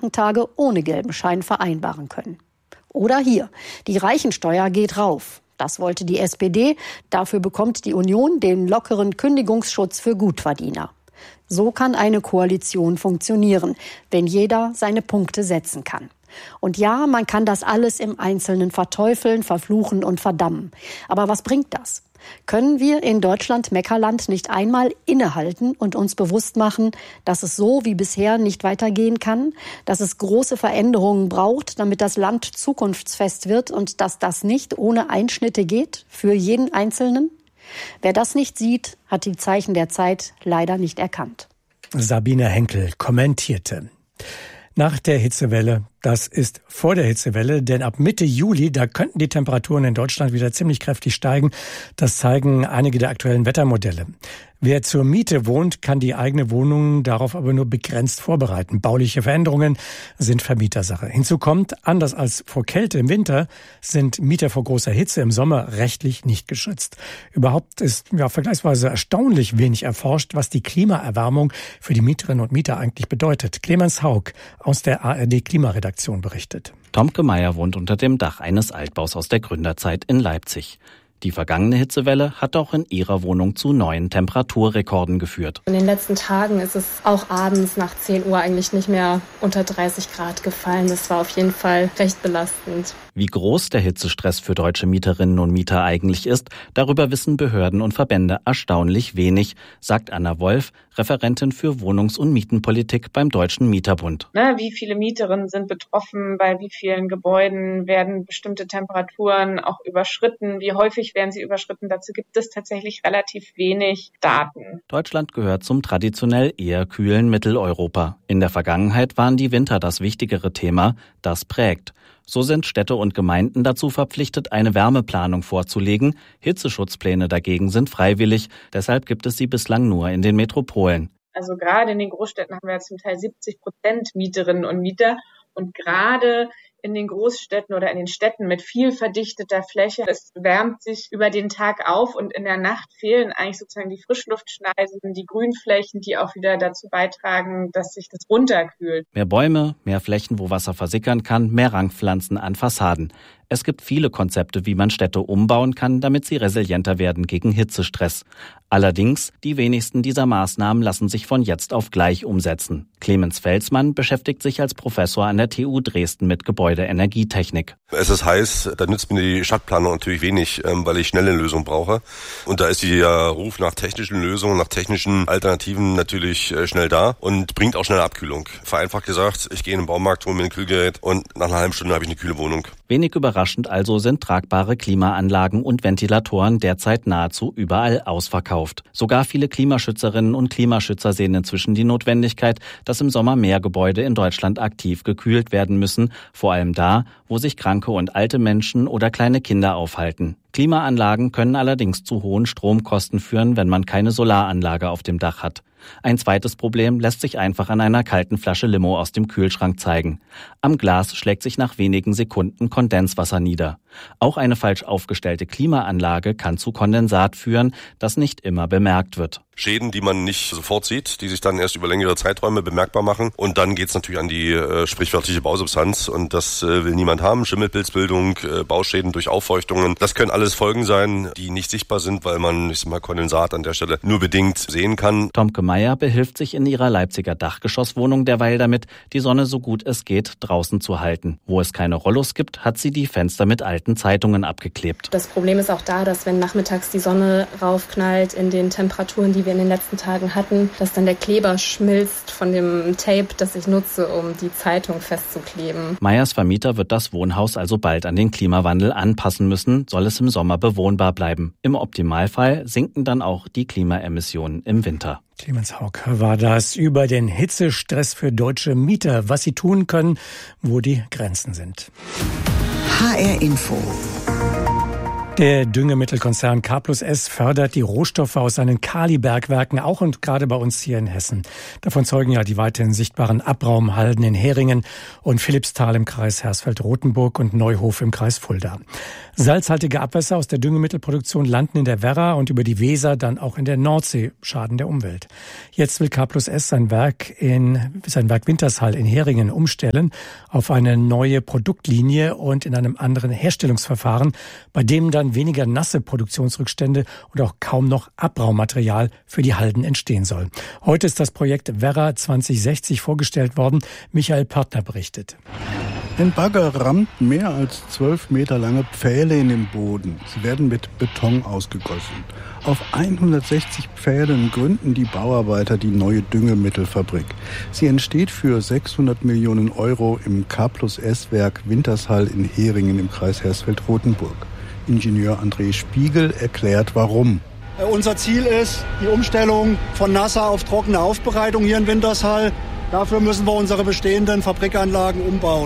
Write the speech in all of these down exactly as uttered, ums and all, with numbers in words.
Wochentage ohne gelben Schein vereinbaren können. Oder hier, die Reichensteuer geht rauf. Das wollte die S P D. Dafür bekommt die Union den lockeren Kündigungsschutz für Gutverdiener. So kann eine Koalition funktionieren, wenn jeder seine Punkte setzen kann. Und ja, man kann das alles im Einzelnen verteufeln, verfluchen und verdammen. Aber was bringt das? Können wir in Deutschland-Meckerland nicht einmal innehalten und uns bewusst machen, dass es so wie bisher nicht weitergehen kann, dass es große Veränderungen braucht, damit das Land zukunftsfest wird und dass das nicht ohne Einschnitte geht für jeden Einzelnen? Wer das nicht sieht, hat die Zeichen der Zeit leider nicht erkannt. Sabine Henkel kommentierte. Nach der Hitzewelle, das ist vor der Hitzewelle, denn ab Mitte Juli, da könnten die Temperaturen in Deutschland wieder ziemlich kräftig steigen. Das zeigen einige der aktuellen Wettermodelle. Wer zur Miete wohnt, kann die eigene Wohnung darauf aber nur begrenzt vorbereiten. Bauliche Veränderungen sind Vermietersache. Hinzu kommt, anders als vor Kälte im Winter, sind Mieter vor großer Hitze im Sommer rechtlich nicht geschützt. Überhaupt ist ja vergleichsweise erstaunlich wenig erforscht, was die Klimaerwärmung für die Mieterinnen und Mieter eigentlich bedeutet. Clemens Haug aus der A R D-Klimaredaktion berichtet. Tomke Meyer wohnt unter dem Dach eines Altbaus aus der Gründerzeit in Leipzig. Die vergangene Hitzewelle hat auch in ihrer Wohnung zu neuen Temperaturrekorden geführt. In den letzten Tagen ist es auch abends nach zehn Uhr eigentlich nicht mehr unter dreißig Grad gefallen. Das war auf jeden Fall recht belastend. Wie groß der Hitzestress für deutsche Mieterinnen und Mieter eigentlich ist, darüber wissen Behörden und Verbände erstaunlich wenig, sagt Anna Wolf, Referentin für Wohnungs- und Mietenpolitik beim Deutschen Mieterbund. Ne, wie viele Mieterinnen sind betroffen, bei wie vielen Gebäuden werden bestimmte Temperaturen auch überschritten, wie häufig werden sie überschritten? Dazu gibt es tatsächlich relativ wenig Daten. Deutschland gehört zum traditionell eher kühlen Mitteleuropa. In der Vergangenheit waren die Winter das wichtigere Thema, das prägt. So sind Städte und Gemeinden dazu verpflichtet, eine Wärmeplanung vorzulegen. Hitzeschutzpläne dagegen sind freiwillig. Deshalb gibt es sie bislang nur in den Metropolen. Also gerade in den Großstädten haben wir ja zum Teil siebzig Prozent Mieterinnen und Mieter. Und gerade in den Großstädten oder in den Städten mit viel verdichteter Fläche, es wärmt sich über den Tag auf und in der Nacht fehlen eigentlich sozusagen die Frischluftschneisen, die Grünflächen, die auch wieder dazu beitragen, dass sich das runterkühlt. Mehr Bäume, mehr Flächen, wo Wasser versickern kann, mehr Rangpflanzen an Fassaden. Es gibt viele Konzepte, wie man Städte umbauen kann, damit sie resilienter werden gegen Hitzestress. Allerdings, die wenigsten dieser Maßnahmen lassen sich von jetzt auf gleich umsetzen. Clemens Felsmann beschäftigt sich als Professor an der T U Dresden mit Gebäudeenergietechnik. Es ist heiß, da nützt mir die Stadtplanung natürlich wenig, weil ich schnelle Lösungen brauche. Und da ist der Ruf nach technischen Lösungen, nach technischen Alternativen natürlich schnell da und bringt auch schnelle Abkühlung. Vereinfacht gesagt, ich gehe in den Baumarkt, hole mir ein Kühlgerät und nach einer halben Stunde habe ich eine kühle Wohnung. Wenig überraschend also sind tragbare Klimaanlagen und Ventilatoren derzeit nahezu überall ausverkauft. Sogar viele Klimaschützerinnen und Klimaschützer sehen inzwischen die Notwendigkeit, dass im Sommer mehr Gebäude in Deutschland aktiv gekühlt werden müssen, vor allem da, wo sich kranke und alte Menschen oder kleine Kinder aufhalten. Klimaanlagen können allerdings zu hohen Stromkosten führen, wenn man keine Solaranlage auf dem Dach hat. Ein zweites Problem lässt sich einfach an einer kalten Flasche Limo aus dem Kühlschrank zeigen. Am Glas schlägt sich nach wenigen Sekunden Kondenswasser nieder. Auch eine falsch aufgestellte Klimaanlage kann zu Kondensat führen, das nicht immer bemerkt wird. Schäden, die man nicht sofort sieht, die sich dann erst über längere Zeiträume bemerkbar machen. Und dann geht's natürlich an die äh, sprichwörtliche Bausubstanz. Und das äh, will niemand haben. Schimmelpilzbildung, äh, Bauschäden durch Auffeuchtungen. Das können alles Folgen sein, die nicht sichtbar sind, weil man, ich sag mal, Kondensat an der Stelle nur bedingt sehen kann. Tomke Meyer behilft sich in ihrer Leipziger Dachgeschosswohnung derweil damit, die Sonne so gut es geht draußen zu halten. Wo es keine Rollos gibt, hat sie die Fenster mit alten Zeitungen abgeklebt. Das Problem ist auch da, dass wenn nachmittags die Sonne raufknallt in den Temperaturen, die wir in den letzten Tagen hatten, dass dann der Kleber schmilzt von dem Tape, das ich nutze, um die Zeitung festzukleben. Meyers Vermieter wird das Wohnhaus also bald an den Klimawandel anpassen müssen, soll es im Sommer bewohnbar bleiben. Im Optimalfall sinken dann auch die Klimaemissionen im Winter. Clemens Haug war das über den Hitzestress für deutsche Mieter, was sie tun können, wo die Grenzen sind. H R Info. Der Düngemittelkonzern K plus S fördert die Rohstoffe aus seinen Kalibergwerken auch und gerade bei uns hier in Hessen. Davon zeugen ja die weiterhin sichtbaren Abraumhalden in Heringen und Philippsthal im Kreis Hersfeld-Rotenburg und Neuhof im Kreis Fulda. Salzhaltige Abwässer aus der Düngemittelproduktion landen in der Werra und über die Weser dann auch in der Nordsee, schaden der Umwelt. Jetzt will K plus S sein Werk in sein Werk Wintershall in Heringen umstellen auf eine neue Produktlinie und in einem anderen Herstellungsverfahren, bei dem dann weniger nasse Produktionsrückstände und auch kaum noch Abraummaterial für die Halden entstehen soll. Heute ist das Projekt Werra zwanzig sechzig vorgestellt worden. Michael Pörtner berichtet. Ein Bagger rammt mehr als zwölf Meter lange Pfähle in den Boden. Sie werden mit Beton ausgegossen. Auf hundertsechzig Pfählen gründen die Bauarbeiter die neue Düngemittelfabrik. Sie entsteht für sechshundert Millionen Euro im K plus S-Werk Wintershall in Heringen im Kreis Hersfeld-Rotenburg. Ingenieur André Spiegel erklärt, warum. Unser Ziel ist die Umstellung von nasser auf trockene Aufbereitung hier in Wintershall. Dafür müssen wir unsere bestehenden Fabrikanlagen umbauen.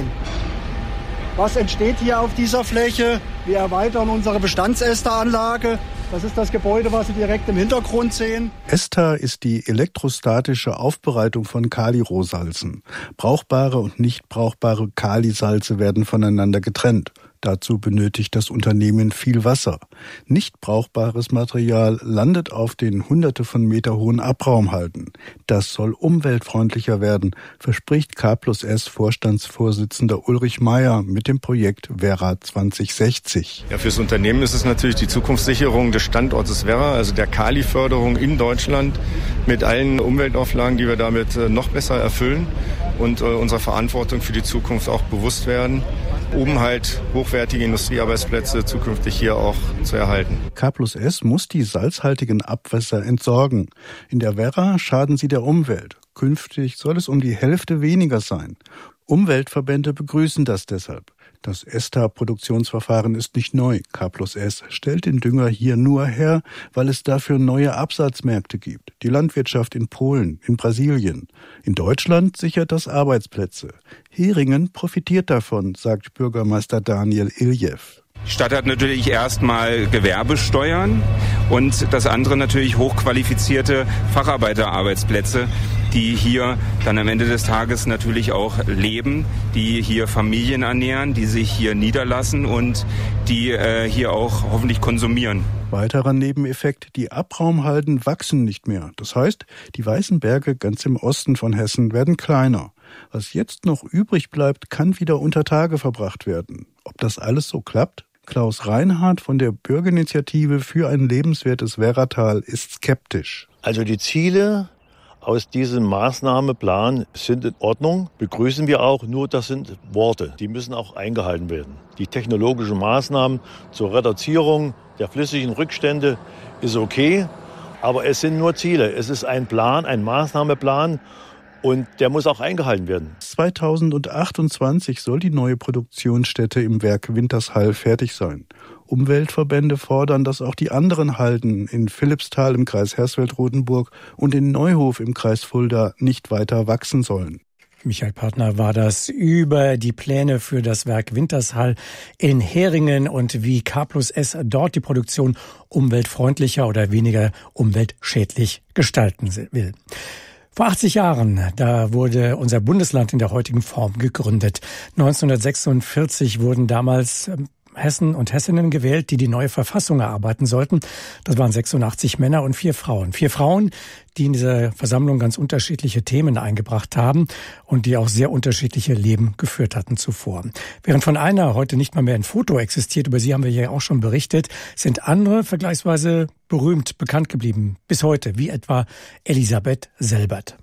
Was entsteht hier auf dieser Fläche? Wir erweitern unsere Bestandsästeranlage. Das ist das Gebäude, was Sie direkt im Hintergrund sehen. Ester ist die elektrostatische Aufbereitung von Kalirohsalzen. Brauchbare und nicht brauchbare Kalisalze werden voneinander getrennt. Dazu benötigt das Unternehmen viel Wasser. Nicht brauchbares Material landet auf den hunderte von Meter hohen Abraumhalden. Das soll umweltfreundlicher werden, verspricht K plus S Vorstandsvorsitzender Ulrich Meyer mit dem Projekt Werra zwanzig sechzig. Ja, fürs Unternehmen ist es natürlich die Zukunftssicherung des Standortes Werra, also der Kali-Förderung in Deutschland mit allen Umweltauflagen, die wir damit noch besser erfüllen und äh, unserer Verantwortung für die Zukunft auch bewusst werden, um halt hochwertige Industriearbeitsplätze zukünftig hier auch zu erhalten. K plus S muss die salzhaltigen Abwässer entsorgen. In der Werra schaden sie der Umwelt. Künftig soll es um die Hälfte weniger sein. Umweltverbände begrüßen das deshalb. Das Ester-Produktionsverfahren ist nicht neu. K plus S stellt den Dünger hier nur her, weil es dafür neue Absatzmärkte gibt. Die Landwirtschaft in Polen, in Brasilien. In Deutschland sichert das Arbeitsplätze. Heringen profitiert davon, sagt Bürgermeister Daniel Iljew. Die Stadt hat natürlich erstmal Gewerbesteuern und das andere natürlich hochqualifizierte Facharbeiterarbeitsplätze, die hier dann am Ende des Tages natürlich auch leben, die hier Familien ernähren, die sich hier niederlassen und die äh, hier auch hoffentlich konsumieren. Weiterer Nebeneffekt, die Abraumhalden wachsen nicht mehr. Das heißt, die weißen Berge ganz im Osten von Hessen werden kleiner. Was jetzt noch übrig bleibt, kann wieder unter Tage verbracht werden. Ob das alles so klappt? Klaus Reinhardt von der Bürgerinitiative für ein lebenswertes Werratal ist skeptisch. Also die Ziele aus diesem Maßnahmeplan sind in Ordnung, begrüßen wir auch, nur das sind Worte, die müssen auch eingehalten werden. Die technologischen Maßnahmen zur Reduzierung der flüssigen Rückstände ist okay, aber es sind nur Ziele. Es ist ein Plan, ein Maßnahmeplan und der muss auch eingehalten werden. zweitausendachtundzwanzig soll die neue Produktionsstätte im Werk Wintershall fertig sein. Umweltverbände fordern, dass auch die anderen Halden in Philippsthal im Kreis Hersfeld-Rotenburg und in Neuhof im Kreis Fulda nicht weiter wachsen sollen. Michael Partner war das über die Pläne für das Werk Wintershall in Heringen und wie K plus S dort die Produktion umweltfreundlicher oder weniger umweltschädlich gestalten will. Vor achtzig Jahren, da wurde unser Bundesland in der heutigen Form gegründet. neunzehnhundertsechsundvierzig wurden damals Hessen und Hessinnen gewählt, die die neue Verfassung erarbeiten sollten. Das waren sechsundachtzig Männer und vier Frauen. Vier Frauen, die in dieser Versammlung ganz unterschiedliche Themen eingebracht haben und die auch sehr unterschiedliche Leben geführt hatten zuvor. Während von einer heute nicht mal mehr ein Foto existiert, über sie haben wir ja auch schon berichtet, sind andere vergleichsweise berühmt bekannt geblieben. Bis heute, wie etwa Elisabeth Selbert.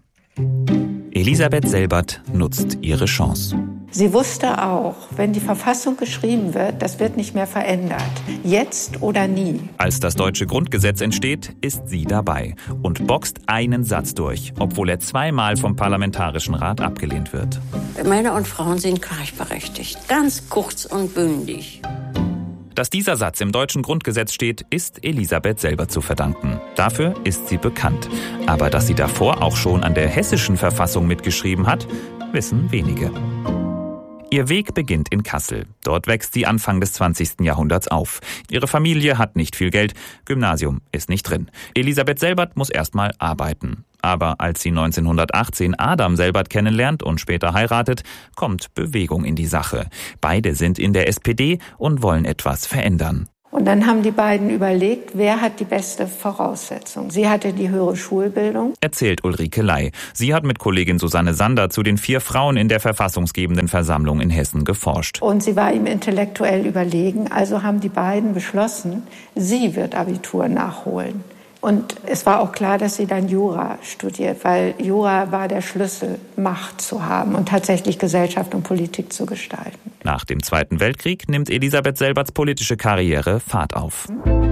Elisabeth Selbert nutzt ihre Chance. Sie wusste auch, wenn die Verfassung geschrieben wird, das wird nicht mehr verändert. Jetzt oder nie. Als das deutsche Grundgesetz entsteht, ist sie dabei und boxt einen Satz durch, obwohl er zweimal vom Parlamentarischen Rat abgelehnt wird. Männer und Frauen sind gleichberechtigt. Ganz kurz und bündig. Dass dieser Satz im deutschen Grundgesetz steht, ist Elisabeth Selbert zu verdanken. Dafür ist sie bekannt. Aber dass sie davor auch schon an der hessischen Verfassung mitgeschrieben hat, wissen wenige. Ihr Weg beginnt in Kassel. Dort wächst sie Anfang des zwanzigsten Jahrhunderts auf. Ihre Familie hat nicht viel Geld, Gymnasium ist nicht drin. Elisabeth Selbert muss erstmal arbeiten. Aber als sie neunzehnhundertachtzehn Adam Selbert kennenlernt und später heiratet, kommt Bewegung in die Sache. Beide sind in der S P D und wollen etwas verändern. Und dann haben die beiden überlegt, wer hat die beste Voraussetzung. Sie hatte die höhere Schulbildung. Erzählt Ulrike Ley. Sie hat mit Kollegin Susanne Sander zu den vier Frauen in der verfassungsgebenden Versammlung in Hessen geforscht. Und sie war ihm intellektuell überlegen. Also haben die beiden beschlossen, sie wird Abitur nachholen. Und es war auch klar, dass sie dann Jura studiert, weil Jura war der Schlüssel, Macht zu haben und tatsächlich Gesellschaft und Politik zu gestalten. Nach dem Zweiten Weltkrieg nimmt Elisabeth Selberts politische Karriere Fahrt auf.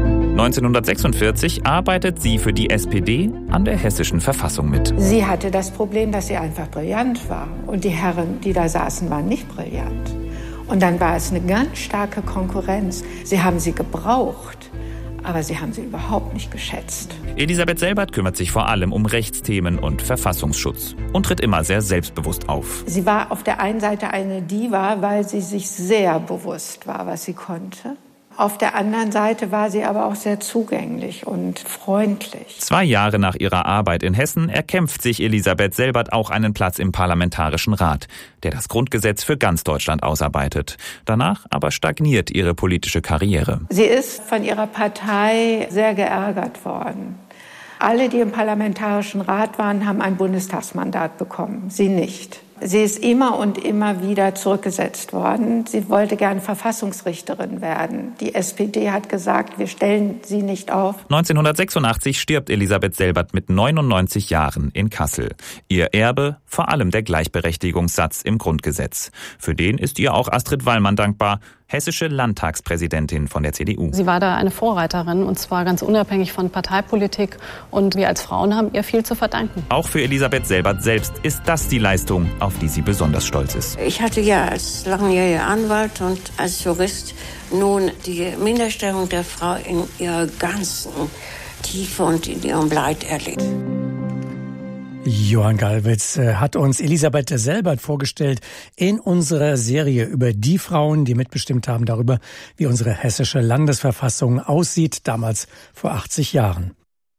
neunzehnhundertsechsundvierzig arbeitet sie für die S P D an der hessischen Verfassung mit. Sie hatte das Problem, dass sie einfach brillant war. Und die Herren, die da saßen, waren nicht brillant. Und dann war es eine ganz starke Konkurrenz. Sie haben sie gebraucht. Aber sie haben sie überhaupt nicht geschätzt. Elisabeth Selbert kümmert sich vor allem um Rechtsthemen und Verfassungsschutz und tritt immer sehr selbstbewusst auf. Sie war auf der einen Seite eine Diva, weil sie sich sehr bewusst war, was sie konnte. Auf der anderen Seite war sie aber auch sehr zugänglich und freundlich. Zwei Jahre nach ihrer Arbeit in Hessen erkämpft sich Elisabeth Selbert auch einen Platz im Parlamentarischen Rat, der das Grundgesetz für ganz Deutschland ausarbeitet. Danach aber stagniert ihre politische Karriere. Sie ist von ihrer Partei sehr geärgert worden. Alle, die im Parlamentarischen Rat waren, haben ein Bundestagsmandat bekommen, sie nicht. Sie ist immer und immer wieder zurückgesetzt worden. Sie wollte gern Verfassungsrichterin werden. Die S P D hat gesagt, wir stellen sie nicht auf. neunzehnhundertsechsundachtzig stirbt Elisabeth Selbert mit neunundneunzig Jahren in Kassel. Ihr Erbe vor allem der Gleichberechtigungssatz im Grundgesetz. Für den ist ihr auch Astrid Wallmann dankbar, hessische Landtagspräsidentin von der C D U. Sie war da eine Vorreiterin und zwar ganz unabhängig von Parteipolitik und wir als Frauen haben ihr viel zu verdanken. Auch für Elisabeth Selbert selbst ist das die Leistung, auf die sie besonders stolz ist. Ich hatte ja als langjähriger Anwalt und als Jurist nun die Minderstellung der Frau in ihrer ganzen Tiefe und in ihrem Leid erlebt. Johann Gallwitz hat uns Elisabeth Selbert vorgestellt in unserer Serie über die Frauen, die mitbestimmt haben darüber, wie unsere hessische Landesverfassung aussieht, damals vor achtzig Jahren.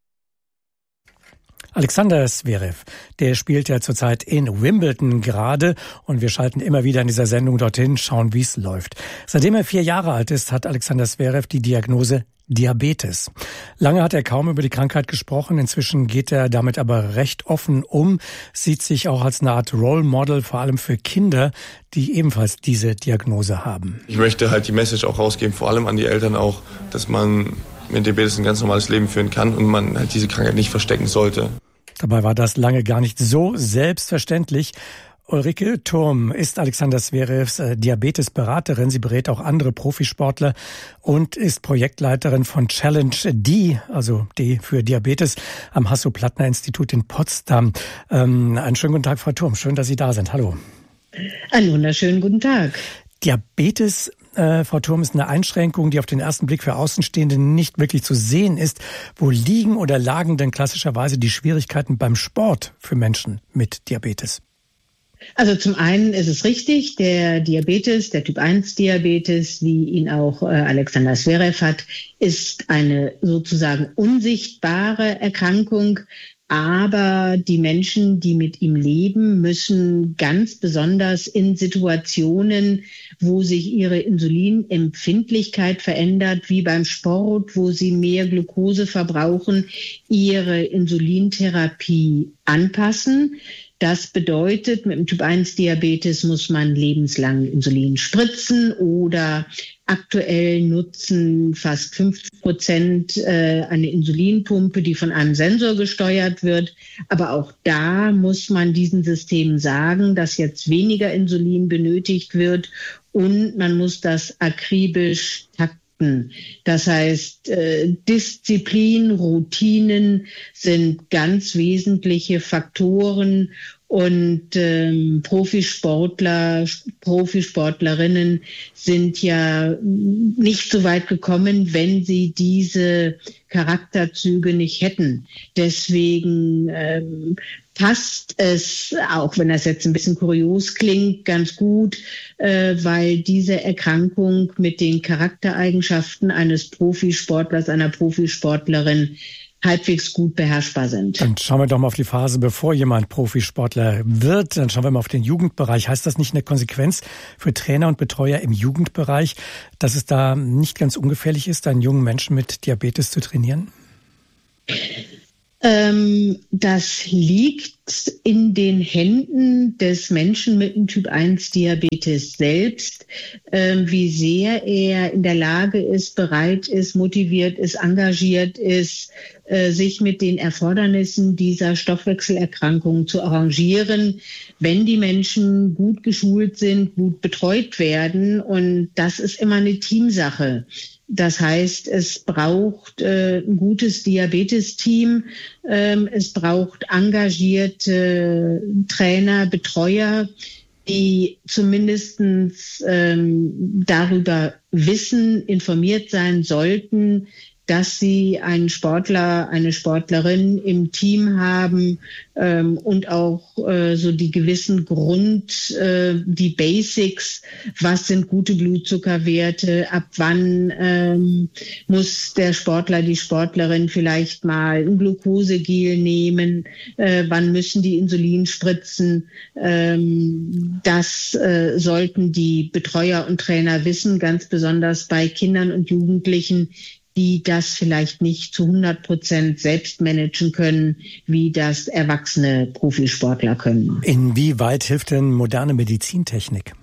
Alexander Zverev, der spielt ja zurzeit in Wimbledon gerade und wir schalten immer wieder in dieser Sendung dorthin, schauen, wie es läuft. Seitdem er vier Jahre alt ist, hat Alexander Zverev die Diagnose Diabetes. Lange hat er kaum über die Krankheit gesprochen, inzwischen geht er damit aber recht offen um, sieht sich auch als eine Art Role Model, vor allem für Kinder, die ebenfalls diese Diagnose haben. Ich möchte halt die Message auch rausgeben, vor allem an die Eltern auch, dass man mit Diabetes ein ganz normales Leben führen kann und man halt diese Krankheit nicht verstecken sollte. Dabei war das lange gar nicht so selbstverständlich. Ulrike Thurm ist Alexander Zverevs Diabetesberaterin. Sie berät auch andere Profisportler und ist Projektleiterin von Challenge D, also D für Diabetes, am Hasso-Plattner-Institut in Potsdam. Ähm, einen schönen guten Tag, Frau Thurm. Schön, dass Sie da sind. Hallo. Einen wunderschönen guten Tag. Diabetes, äh, Frau Thurm, ist eine Einschränkung, die auf den ersten Blick für Außenstehende nicht wirklich zu sehen ist. Wo liegen oder lagen denn klassischerweise die Schwierigkeiten beim Sport für Menschen mit Diabetes? Also zum einen ist es richtig, der Diabetes, der Typ eins Diabetes, wie ihn auch äh, Alexander Zverev hat, ist eine sozusagen unsichtbare Erkrankung. Aber die Menschen, die mit ihm leben, müssen ganz besonders in Situationen, wo sich ihre Insulinempfindlichkeit verändert, wie beim Sport, wo sie mehr Glucose verbrauchen, ihre Insulintherapie anpassen. Das bedeutet, mit dem Typ eins Diabetes muss man lebenslang Insulin spritzen oder aktuell nutzen fast fünfzig Prozent äh, eine Insulinpumpe, die von einem Sensor gesteuert wird. Aber auch da muss man diesen Systemen sagen, dass jetzt weniger Insulin benötigt wird und man muss das akribisch takten. Das heißt, äh, Disziplin, Routinen sind ganz wesentliche Faktoren und ähm, Profisportler, Profisportlerinnen sind ja nicht so weit gekommen, wenn sie diese Charakterzüge nicht hätten. Deswegen ähm, passt es, auch wenn das jetzt ein bisschen kurios klingt, ganz gut, äh, weil diese Erkrankung mit den Charaktereigenschaften eines Profisportlers, einer Profisportlerin halbwegs gut beherrschbar sind. Dann schauen wir doch mal auf die Phase, bevor jemand Profisportler wird. Dann schauen wir mal auf den Jugendbereich. Heißt das nicht eine Konsequenz für Trainer und Betreuer im Jugendbereich, dass es da nicht ganz ungefährlich ist, einen jungen Menschen mit Diabetes zu trainieren? Ähm, das liegt in den Händen des Menschen mit dem Typ eins Diabetes selbst, ähm, wie sehr er in der Lage ist, bereit ist, motiviert ist, engagiert ist, äh, sich mit den Erfordernissen dieser Stoffwechselerkrankung zu arrangieren, wenn die Menschen gut geschult sind, gut betreut werden. Und das ist immer eine Teamsache. Das heißt, es braucht äh, ein gutes Diabetes-Team, ähm, es braucht engagierte Trainer, Betreuer, die zumindest ähm, darüber wissen, informiert sein sollten, dass sie einen Sportler, eine Sportlerin im Team haben ähm, und auch äh, so die gewissen Grund, äh, die Basics, was sind gute Blutzuckerwerte, ab wann ähm, muss der Sportler, die Sportlerin vielleicht mal ein Glukosegel nehmen, äh, wann müssen die Insulin spritzen. Ähm, das äh, sollten die Betreuer und Trainer wissen, ganz besonders bei Kindern und Jugendlichen, die das vielleicht nicht zu hundert Prozent selbst managen können, wie das erwachsene Profisportler können. Inwieweit hilft denn moderne Medizintechnik?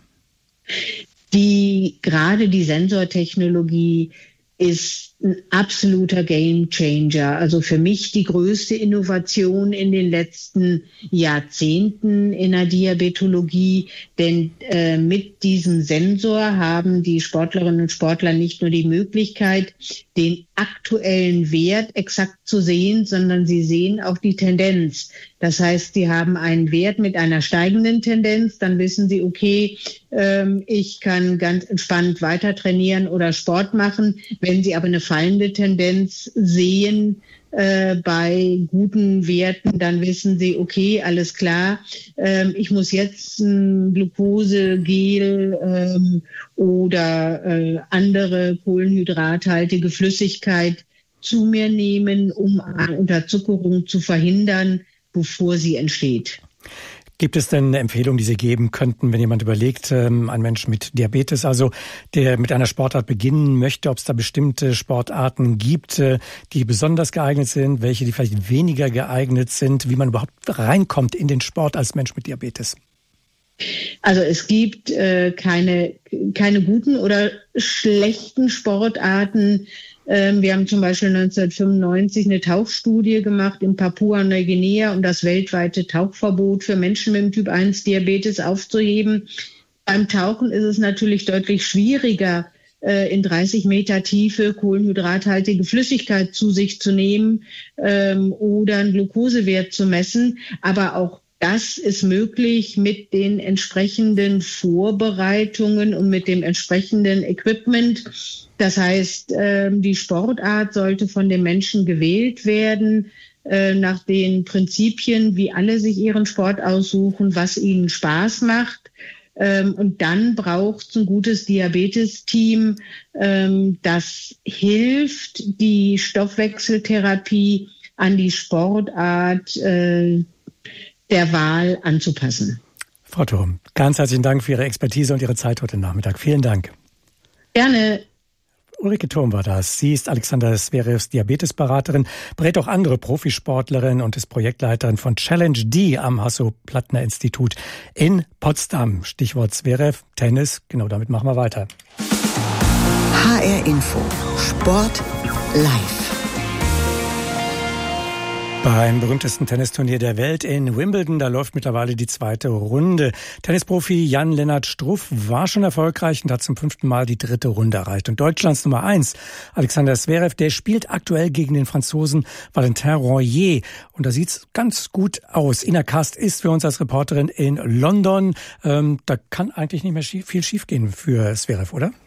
Die, gerade die Sensortechnologie ist ein absoluter Gamechanger. Also für mich die größte Innovation in den letzten Jahrzehnten in der Diabetologie. Denn äh, mit diesem Sensor haben die Sportlerinnen und Sportler nicht nur die Möglichkeit, den aktuellen Wert exakt zu sehen, sondern sie sehen auch die Tendenz. Das heißt, sie haben einen Wert mit einer steigenden Tendenz, dann wissen sie, okay, ähm, ich kann ganz entspannt weiter trainieren oder Sport machen. Wenn sie aber eine fallende Tendenz sehen äh, bei guten Werten, dann wissen sie, okay, alles klar, ähm, ich muss jetzt ein Glukosegel ähm, oder äh, andere kohlenhydrathaltige Flüssigkeit zu mir nehmen, um eine Unterzuckerung zu verhindern, bevor sie entsteht. Gibt es denn eine Empfehlung, die Sie geben könnten, wenn jemand überlegt, ähm, ein Mensch mit Diabetes, also der mit einer Sportart beginnen möchte, ob es da bestimmte Sportarten gibt, äh, die besonders geeignet sind, welche, die vielleicht weniger geeignet sind, wie man überhaupt reinkommt in den Sport als Mensch mit Diabetes? Also es gibt äh, keine, keine guten oder schlechten Sportarten. Ähm, wir haben zum Beispiel neunzehnhundertfünfundneunzig eine Tauchstudie gemacht in Papua-Neuguinea, um das weltweite Tauchverbot für Menschen mit dem Typ eins Diabetes aufzuheben. Beim Tauchen ist es natürlich deutlich schwieriger, äh, in dreißig Meter Tiefe kohlenhydrathaltige Flüssigkeit zu sich zu nehmen ähm, oder einen Glukosewert zu messen. Aber auch das ist möglich mit den entsprechenden Vorbereitungen und mit dem entsprechenden Equipment. Das heißt, die Sportart sollte von den Menschen gewählt werden, nach den Prinzipien, wie alle sich ihren Sport aussuchen, was ihnen Spaß macht. Und dann braucht es ein gutes Diabetes-Team, das hilft, die Stoffwechseltherapie an die Sportart der Wahl anzupassen. Frau Thurm, ganz herzlichen Dank für Ihre Expertise und Ihre Zeit heute Nachmittag. Vielen Dank. Gerne. Ulrike Thurm war das. Sie ist Alexander Zverevs Diabetesberaterin, berät auch andere Profisportlerinnen und ist Projektleiterin von Challenge D am Hasso-Plattner-Institut in Potsdam. Stichwort Zverev, Tennis, genau damit machen wir weiter. H R Info, Sport live. Beim berühmtesten Tennisturnier der Welt in Wimbledon, da läuft mittlerweile die zweite Runde. Tennisprofi Jan-Lennart Struff war schon erfolgreich und hat zum fünften Mal die dritte Runde erreicht. Und Deutschlands Nummer eins, Alexander Zverev, der spielt aktuell gegen den Franzosen Valentin Royer. Und da sieht's ganz gut aus. Ina Kast ist für uns als Reporterin in London. Ähm, da kann eigentlich nicht mehr schief, viel schiefgehen für Zverev, oder?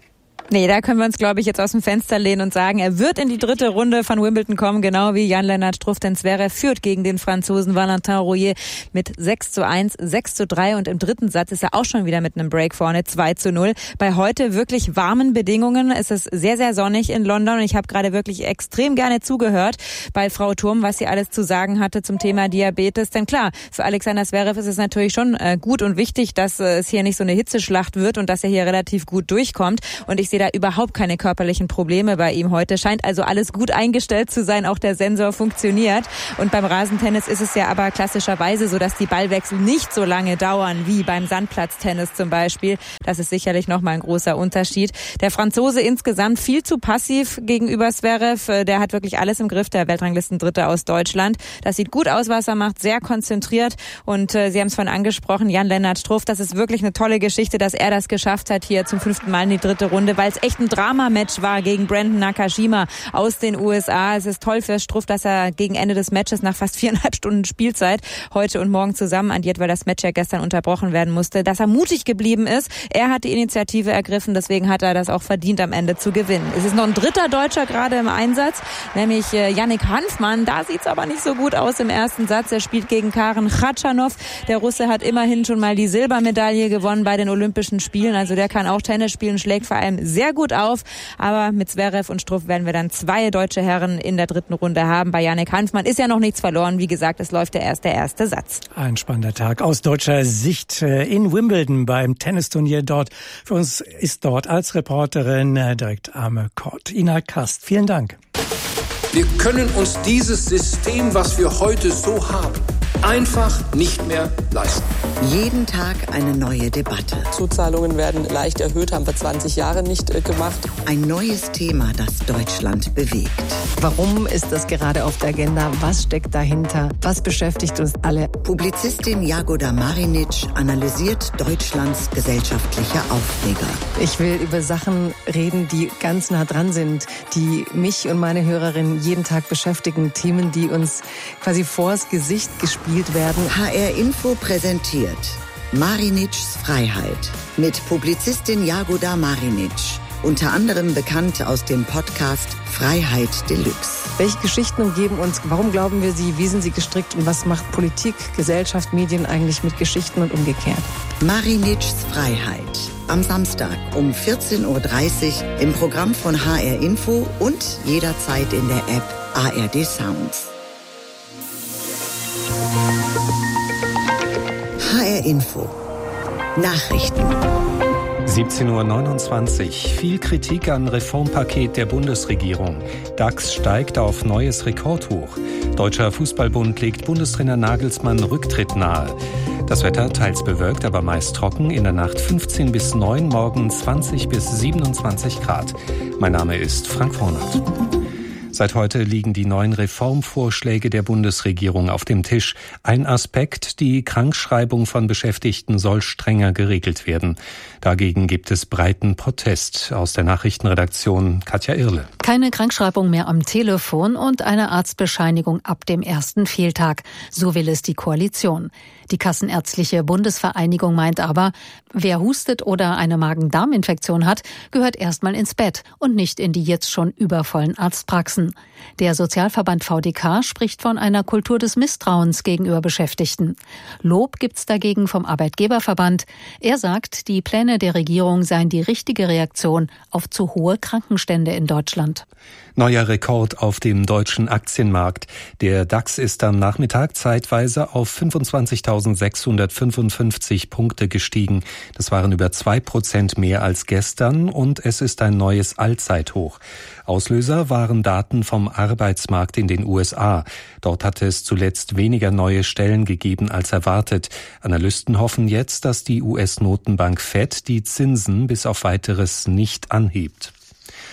Nee, da können wir uns, glaube ich, jetzt aus dem Fenster lehnen und sagen, er wird in die dritte Runde von Wimbledon kommen, genau wie Jan-Lennart Struff, denn Zverev führt gegen den Franzosen Valentin Rouillet mit sechs zu eins, sechs zu drei und im dritten Satz ist er auch schon wieder mit einem Break vorne, zwei zu null. Bei heute wirklich warmen Bedingungen ist es sehr, sehr sonnig in London und ich habe gerade wirklich extrem gerne zugehört bei Frau Thurm, was sie alles zu sagen hatte zum Thema Diabetes, denn klar, für Alexander Zverev ist es natürlich schon äh, gut und wichtig, dass äh, es hier nicht so eine Hitzeschlacht wird und dass er hier relativ gut durchkommt und ich sehe da überhaupt keine körperlichen Probleme bei ihm heute. Scheint also alles gut eingestellt zu sein. Auch der Sensor funktioniert. Und beim Rasentennis ist es ja aber klassischerweise so, dass die Ballwechsel nicht so lange dauern wie beim Sandplatztennis zum Beispiel. Das ist sicherlich nochmal ein großer Unterschied. Der Franzose insgesamt viel zu passiv gegenüber Zverev. Der hat wirklich alles im Griff, der Weltranglistendritte aus Deutschland. Das sieht gut aus, was er macht. Sehr konzentriert. Und äh, Sie haben es vorhin angesprochen, Jan-Lennart Struff. Das ist wirklich eine tolle Geschichte, dass er das geschafft hat hier zum fünften Mal in die dritte Runde, weil es echt ein Drama-Match war gegen Brandon Nakashima aus den U S A. Es ist toll für Struff, dass er gegen Ende des Matches nach fast viereinhalb Stunden Spielzeit heute und morgen zusammen addiert, weil das Match ja gestern unterbrochen werden musste, dass er mutig geblieben ist. Er hat die Initiative ergriffen, deswegen hat er das auch verdient, am Ende zu gewinnen. Es ist noch ein dritter Deutscher gerade im Einsatz, nämlich Yannick Hanfmann. Da sieht es aber nicht so gut aus im ersten Satz. Er spielt gegen Karen Khachanov. Der Russe hat immerhin schon mal die Silbermedaille gewonnen bei den Olympischen Spielen. Also der kann auch Tennis spielen, schlägt vor allem sehr gut auf. Aber mit Zverev und Struff werden wir dann zwei deutsche Herren in der dritten Runde haben. Bei Yannick Hanfmann ist ja noch nichts verloren. Wie gesagt, es läuft ja erst der erste Satz. Ein spannender Tag aus deutscher Sicht in Wimbledon beim Tennisturnier dort. Für uns ist dort als Reporterin direkt am Court Ina Kast. Vielen Dank. Wir können uns dieses System, was wir heute so haben, einfach nicht mehr leisten. Jeden Tag eine neue Debatte. Zuzahlungen werden leicht erhöht, haben wir zwanzig Jahre nicht äh, gemacht. Ein neues Thema, das Deutschland bewegt. Warum ist das gerade auf der Agenda? Was steckt dahinter? Was beschäftigt uns alle? Publizistin Jagoda Marinic analysiert Deutschlands gesellschaftliche Aufreger. Ich will über Sachen reden, die ganz nah dran sind, die mich und meine Hörerinnen jeden Tag beschäftigen. Themen, die uns quasi vors Gesicht gespielt werden. H R Info präsentiert Marinitschs Freiheit mit Publizistin Jagoda Marinic, unter anderem bekannt aus dem Podcast Freiheit Deluxe. Welche Geschichten umgeben uns? Warum glauben wir sie? Wie sind sie gestrickt? Und was macht Politik, Gesellschaft, Medien eigentlich mit Geschichten und umgekehrt? Marinitschs Freiheit. Am Samstag um vierzehn Uhr dreißig im Programm von H R Info und jederzeit in der App A R D Sounds. H R Info. Nachrichten. siebzehn Uhr neunundzwanzig. Viel Kritik an Reformpaket der Bundesregierung. DAX steigt auf neues Rekordhoch. Deutscher Fußballbund legt Bundestrainer Nagelsmann Rücktritt nahe. Das Wetter teils bewölkt, aber meist trocken. In der Nacht fünfzehn bis neun, morgen zwanzig bis siebenundzwanzig Grad. Mein Name ist Frank Vornert. Seit heute liegen die neuen Reformvorschläge der Bundesregierung auf dem Tisch. Ein Aspekt, die Krankschreibung von Beschäftigten soll strenger geregelt werden. Dagegen gibt es breiten Protest. Aus der Nachrichtenredaktion Katja Irle. Keine Krankschreibung mehr am Telefon und eine Arztbescheinigung ab dem ersten Fehltag. So will es die Koalition. Die Kassenärztliche Bundesvereinigung meint aber, wer hustet oder eine Magen-Darm-Infektion hat, gehört erstmal ins Bett und nicht in die jetzt schon übervollen Arztpraxen. Der Sozialverband V D K spricht von einer Kultur des Misstrauens gegenüber Beschäftigten. Lob gibt's dagegen vom Arbeitgeberverband. Er sagt, die Pläne der Regierung seien die richtige Reaktion auf zu hohe Krankenstände in Deutschland. Neuer Rekord auf dem deutschen Aktienmarkt. Der DAX ist am Nachmittag zeitweise auf fünfundzwanzigtausendsechshundertfünfundfünfzig Punkte gestiegen. Das waren über zwei Prozent mehr als gestern und es ist ein neues Allzeithoch. Auslöser waren Daten vom Arbeitsmarkt in den U S A. Dort hatte es zuletzt weniger neue Stellen gegeben als erwartet. Analysten hoffen jetzt, dass die U S-Notenbank Fed die Zinsen bis auf Weiteres nicht anhebt.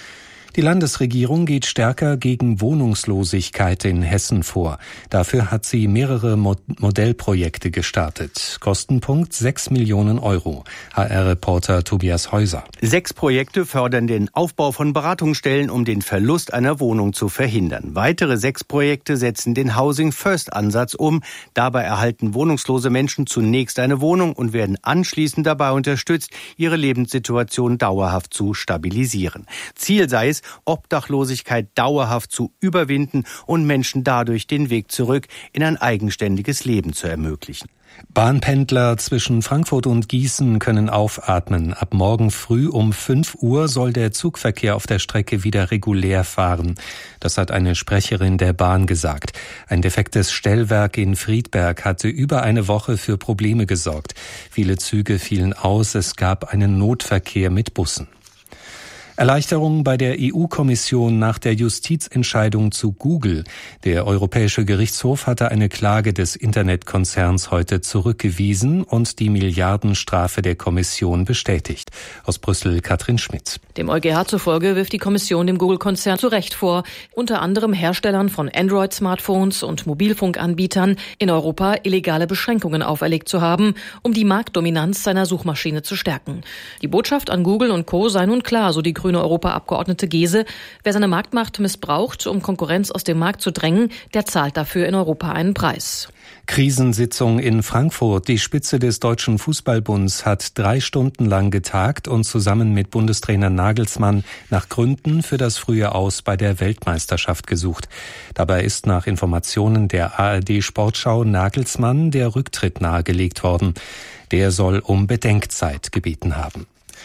Die Landesregierung geht stärker gegen Wohnungslosigkeit in Hessen vor. Dafür hat sie mehrere Mo- Modellprojekte gestartet. Kostenpunkt sechs Millionen Euro. H R-Reporter Tobias Häuser. Sechs Projekte fördern den Aufbau von Beratungsstellen, um den Verlust einer Wohnung zu verhindern. Weitere sechs Projekte setzen den Housing-First-Ansatz um. Dabei erhalten wohnungslose Menschen zunächst eine Wohnung und werden anschließend dabei unterstützt, ihre Lebenssituation dauerhaft zu stabilisieren. Ziel sei es, Obdachlosigkeit dauerhaft zu überwinden und Menschen dadurch den Weg zurück in ein eigenständiges Leben zu ermöglichen. Bahnpendler zwischen Frankfurt und Gießen können aufatmen. Ab morgen früh um fünf Uhr soll der Zugverkehr auf der Strecke wieder regulär fahren. Das hat eine Sprecherin der Bahn gesagt. Ein defektes Stellwerk in Friedberg hatte über eine Woche für Probleme gesorgt. Viele Züge fielen aus, es gab einen Notverkehr mit Bussen. Erleichterung bei der E U-Kommission nach der Justizentscheidung zu Google. Der Europäische Gerichtshof hatte eine Klage des Internetkonzerns heute zurückgewiesen und die Milliardenstrafe der Kommission bestätigt. Aus Brüssel Katrin Schmidt. Dem EuGH zufolge wirft die Kommission dem Google-Konzern zu Recht vor, unter anderem Herstellern von Android-Smartphones und Mobilfunkanbietern in Europa illegale Beschränkungen auferlegt zu haben, um die Marktdominanz seiner Suchmaschine zu stärken. Die Botschaft an Google und Co. sei nun klar, so die grüne Europaabgeordnete Gese. Wer seine Marktmacht missbraucht, um Konkurrenz aus dem Markt zu drängen, der zahlt dafür in Europa einen Preis. Krisensitzung in Frankfurt. Die Spitze des Deutschen Fußballbunds hat drei Stunden lang getagt und zusammen mit Bundestrainer Nagelsmann nach Gründen für das frühe Aus bei der Weltmeisterschaft gesucht. Dabei ist nach Informationen der A R D-Sportschau Nagelsmann der Rücktritt nahegelegt worden. Der soll um Bedenkzeit gebeten haben.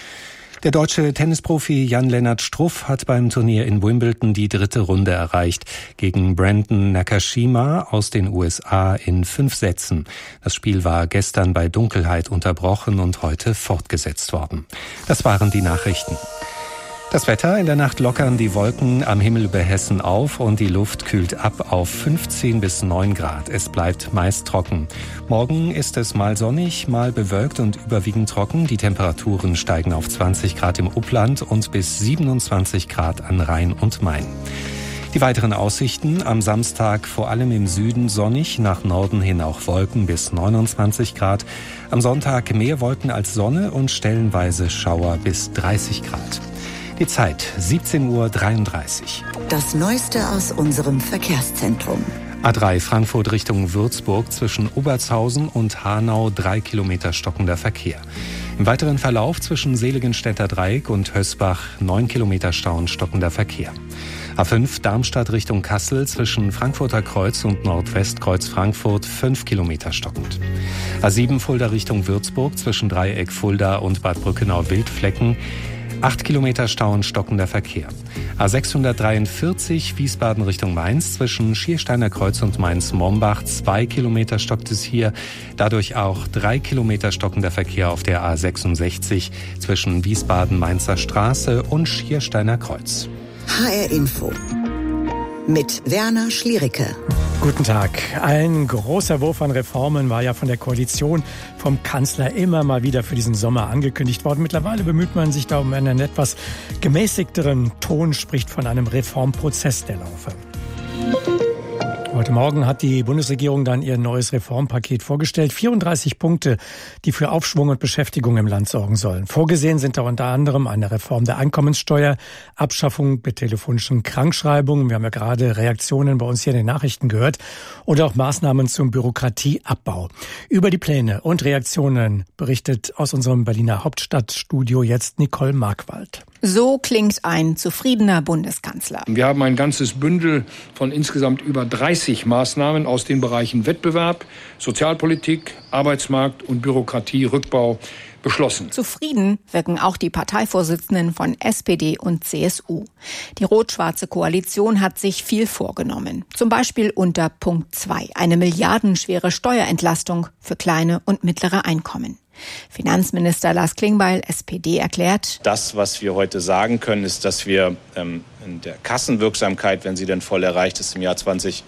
Der deutsche Tennisprofi Jan-Lennart Struff hat beim Turnier in Wimbledon die dritte Runde erreicht. Gegen Brandon Nakashima aus den U S A in fünf Sätzen. Das Spiel war gestern bei Dunkelheit unterbrochen und heute fortgesetzt worden. Das waren die Nachrichten. Das Wetter: In der Nacht lockern die Wolken am Himmel über Hessen auf und die Luft kühlt ab auf fünfzehn bis neun Grad. Es bleibt meist trocken. Morgen ist es mal sonnig, mal bewölkt und überwiegend trocken. Die Temperaturen steigen auf zwanzig Grad im Upland und bis siebenundzwanzig Grad an Rhein und Main. Die weiteren Aussichten: Am Samstag vor allem im Süden sonnig, nach Norden hin auch Wolken bis neunundzwanzig Grad. Am Sonntag mehr Wolken als Sonne und stellenweise Schauer bis dreißig Grad. Die Zeit siebzehn Uhr dreiunddreißig. Das Neueste aus unserem Verkehrszentrum. A drei Frankfurt Richtung Würzburg zwischen Obertshausen und Hanau drei Kilometer stockender Verkehr. Im weiteren Verlauf zwischen Seligenstädter Dreieck und Hösbach neun Kilometer Stau und stockender Verkehr. A fünf Darmstadt Richtung Kassel zwischen Frankfurter Kreuz und Nordwestkreuz Frankfurt fünf Kilometer stockend. A sieben Fulda Richtung Würzburg zwischen Dreieck Fulda und Bad Brückenau-Wildflecken acht Kilometer Stau und stockender Verkehr. A sechshundertdreiundvierzig Wiesbaden Richtung Mainz zwischen Schiersteiner Kreuz und Mainz-Mombach zwei Kilometer stockt es hier. Dadurch auch drei Kilometer stockender Verkehr auf der A sechsundsechzig zwischen Wiesbaden-Mainzer Straße und Schiersteiner Kreuz. H R Info mit Werner Schliericke. Guten Tag. Ein großer Wurf an Reformen war ja von der Koalition, vom Kanzler immer mal wieder für diesen Sommer angekündigt worden. Mittlerweile bemüht man sich da um einen etwas gemäßigteren Ton, spricht von einem Reformprozess, der laufe. Heute Morgen hat die Bundesregierung dann ihr neues Reformpaket vorgestellt. vierunddreißig Punkte, die für Aufschwung und Beschäftigung im Land sorgen sollen. Vorgesehen sind da unter anderem eine Reform der Einkommenssteuer, Abschaffung der telefonischen Krankschreibung. Wir haben ja gerade Reaktionen bei uns hier in den Nachrichten gehört. Oder auch Maßnahmen zum Bürokratieabbau. Über die Pläne und Reaktionen berichtet aus unserem Berliner Hauptstadtstudio jetzt Nicole Markwald. So klingt ein zufriedener Bundeskanzler. Wir haben ein ganzes Bündel von insgesamt über dreißig Maßnahmen aus den Bereichen Wettbewerb, Sozialpolitik, Arbeitsmarkt und Bürokratierückbau beschlossen. Zufrieden wirken auch die Parteivorsitzenden von S P D und C S U. Die rot-schwarze Koalition hat sich viel vorgenommen. Zum Beispiel unter Punkt zwei, eine milliardenschwere Steuerentlastung für kleine und mittlere Einkommen. Finanzminister Lars Klingbeil, S P D, erklärt: Das, was wir heute sagen können, ist, dass wir ähm, in der Kassenwirksamkeit, wenn sie denn voll erreicht ist, im Jahr zwanzig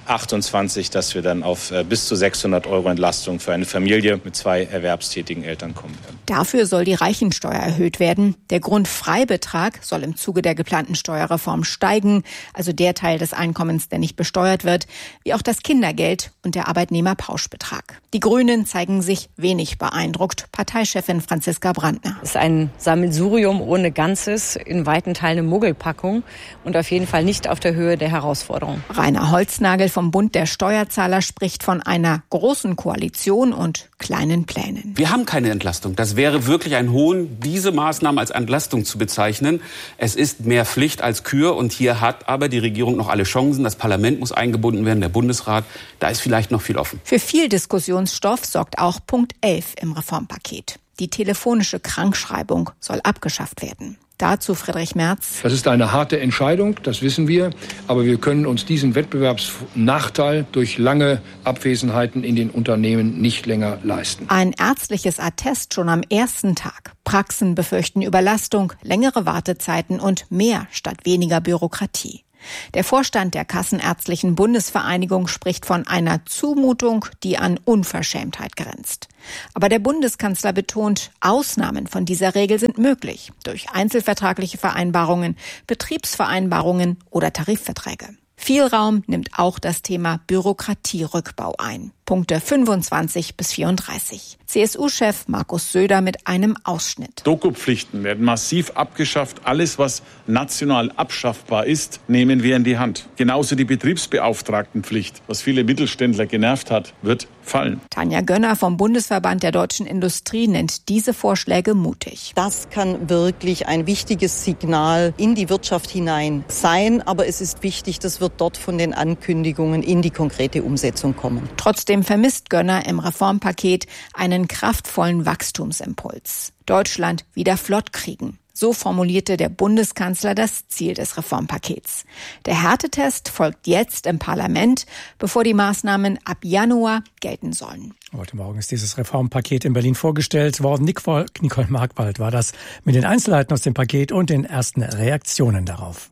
achtundzwanzig, dass wir dann auf bis zu sechshundert Euro Entlastung für eine Familie mit zwei erwerbstätigen Eltern kommen werden. Dafür soll die Reichensteuer erhöht werden. Der Grundfreibetrag soll im Zuge der geplanten Steuerreform steigen, also der Teil des Einkommens, der nicht besteuert wird, wie auch das Kindergeld und der Arbeitnehmerpauschbetrag. Die Grünen zeigen sich wenig beeindruckt. Parteichefin Franziska Brandner. Es ist ein Sammelsurium ohne Ganzes, in weiten Teilen eine Muggelpackung und auf jeden Fall nicht auf der Höhe der Herausforderung. Rainer Holznagel vom Bund der Steuerzahler spricht von einer großen Koalition und kleinen Plänen. Wir haben keine Entlastung. Das wäre wirklich ein Hohn, diese Maßnahmen als Entlastung zu bezeichnen. Es ist mehr Pflicht als Kür und hier hat aber die Regierung noch alle Chancen. Das Parlament muss eingebunden werden, der Bundesrat. Da ist vielleicht noch viel offen. Für viel Diskussionsstoff sorgt auch Punkt elf im Reformpaket. Die telefonische Krankschreibung soll abgeschafft werden. Dazu Friedrich Merz. Das ist eine harte Entscheidung, das wissen wir. Aber wir können uns diesen Wettbewerbsnachteil durch lange Abwesenheiten in den Unternehmen nicht länger leisten. Ein ärztliches Attest schon am ersten Tag. Praxen befürchten Überlastung, längere Wartezeiten und mehr statt weniger Bürokratie. Der Vorstand der Kassenärztlichen Bundesvereinigung spricht von einer Zumutung, die an Unverschämtheit grenzt. Aber der Bundeskanzler betont, Ausnahmen von dieser Regel sind möglich durch einzelvertragliche Vereinbarungen, Betriebsvereinbarungen oder Tarifverträge. Viel Raum nimmt auch das Thema Bürokratierückbau ein. Punkte fünfundzwanzig bis vierunddreißig. C S U-Chef Markus Söder mit einem Ausschnitt. Dokupflichten werden massiv abgeschafft. Alles, was national abschaffbar ist, nehmen wir in die Hand. Genauso die Betriebsbeauftragtenpflicht, was viele Mittelständler genervt hat, wird fallen. Tanja Gönner vom Bundesverband der deutschen Industrie nennt diese Vorschläge mutig. Das kann wirklich ein wichtiges Signal in die Wirtschaft hinein sein. Aber es ist wichtig, das wird dort von den Ankündigungen in die konkrete Umsetzung kommen. Trotzdem vermisst Gönner im Reformpaket einen kraftvollen Wachstumsimpuls. Deutschland wieder flott kriegen. So formulierte der Bundeskanzler das Ziel des Reformpakets. Der Härtetest folgt jetzt im Parlament, bevor die Maßnahmen ab Januar gelten sollen. Heute Morgen ist dieses Reformpaket in Berlin vorgestellt worden. Nicole, Nicole Markwald war das mit den Einzelheiten aus dem Paket und den ersten Reaktionen darauf.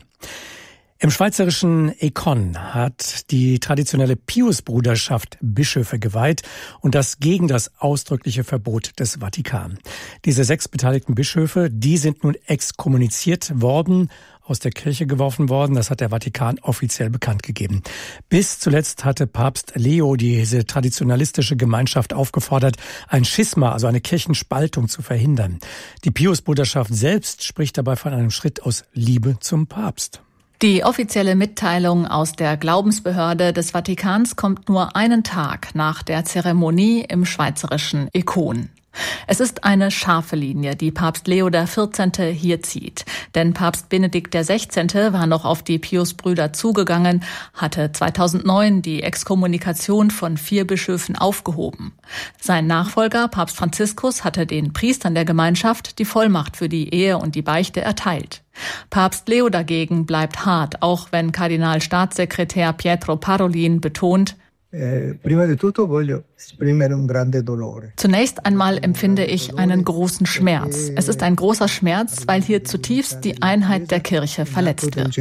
Im schweizerischen Écon hat die traditionelle Pius-Bruderschaft Bischöfe geweiht und das gegen das ausdrückliche Verbot des Vatikan. Diese sechs beteiligten Bischöfe, die sind nun exkommuniziert worden, aus der Kirche geworfen worden. Das hat der Vatikan offiziell bekannt gegeben. Bis zuletzt hatte Papst Leo diese traditionalistische Gemeinschaft aufgefordert, ein Schisma, also eine Kirchenspaltung, zu verhindern. Die Pius-Bruderschaft selbst spricht dabei von einem Schritt aus Liebe zum Papst. Die offizielle Mitteilung aus der Glaubensbehörde des Vatikans kommt nur einen Tag nach der Zeremonie im schweizerischen Écon. Es ist eine scharfe Linie, die Papst Leo der vierzehnte hier zieht. Denn Papst Benedikt der sechzehnte war noch auf die Pius-Brüder zugegangen, hatte zweitausendneun die Exkommunikation von vier Bischöfen aufgehoben. Sein Nachfolger, Papst Franziskus, hatte den Priestern der Gemeinschaft die Vollmacht für die Ehe und die Beichte erteilt. Papst Leo dagegen bleibt hart, auch wenn Kardinalstaatssekretär Pietro Parolin betont, zunächst einmal empfinde ich einen großen Schmerz. Es ist ein großer Schmerz, weil hier zutiefst die Einheit der Kirche verletzt wird.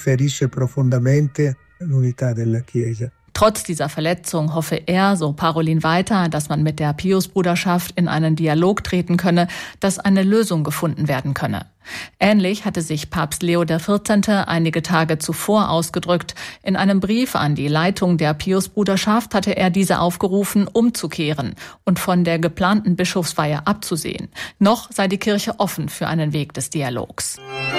Trotz dieser Verletzung hoffe er, so Parolin weiter, dass man mit der Pius-Bruderschaft in einen Dialog treten könne, dass eine Lösung gefunden werden könne. Ähnlich hatte sich Papst Leo der vierzehnte einige Tage zuvor ausgedrückt. In einem Brief an die Leitung der Pius-Bruderschaft hatte er diese aufgerufen, umzukehren und von der geplanten Bischofsweihe abzusehen. Noch sei die Kirche offen für einen Weg des Dialogs.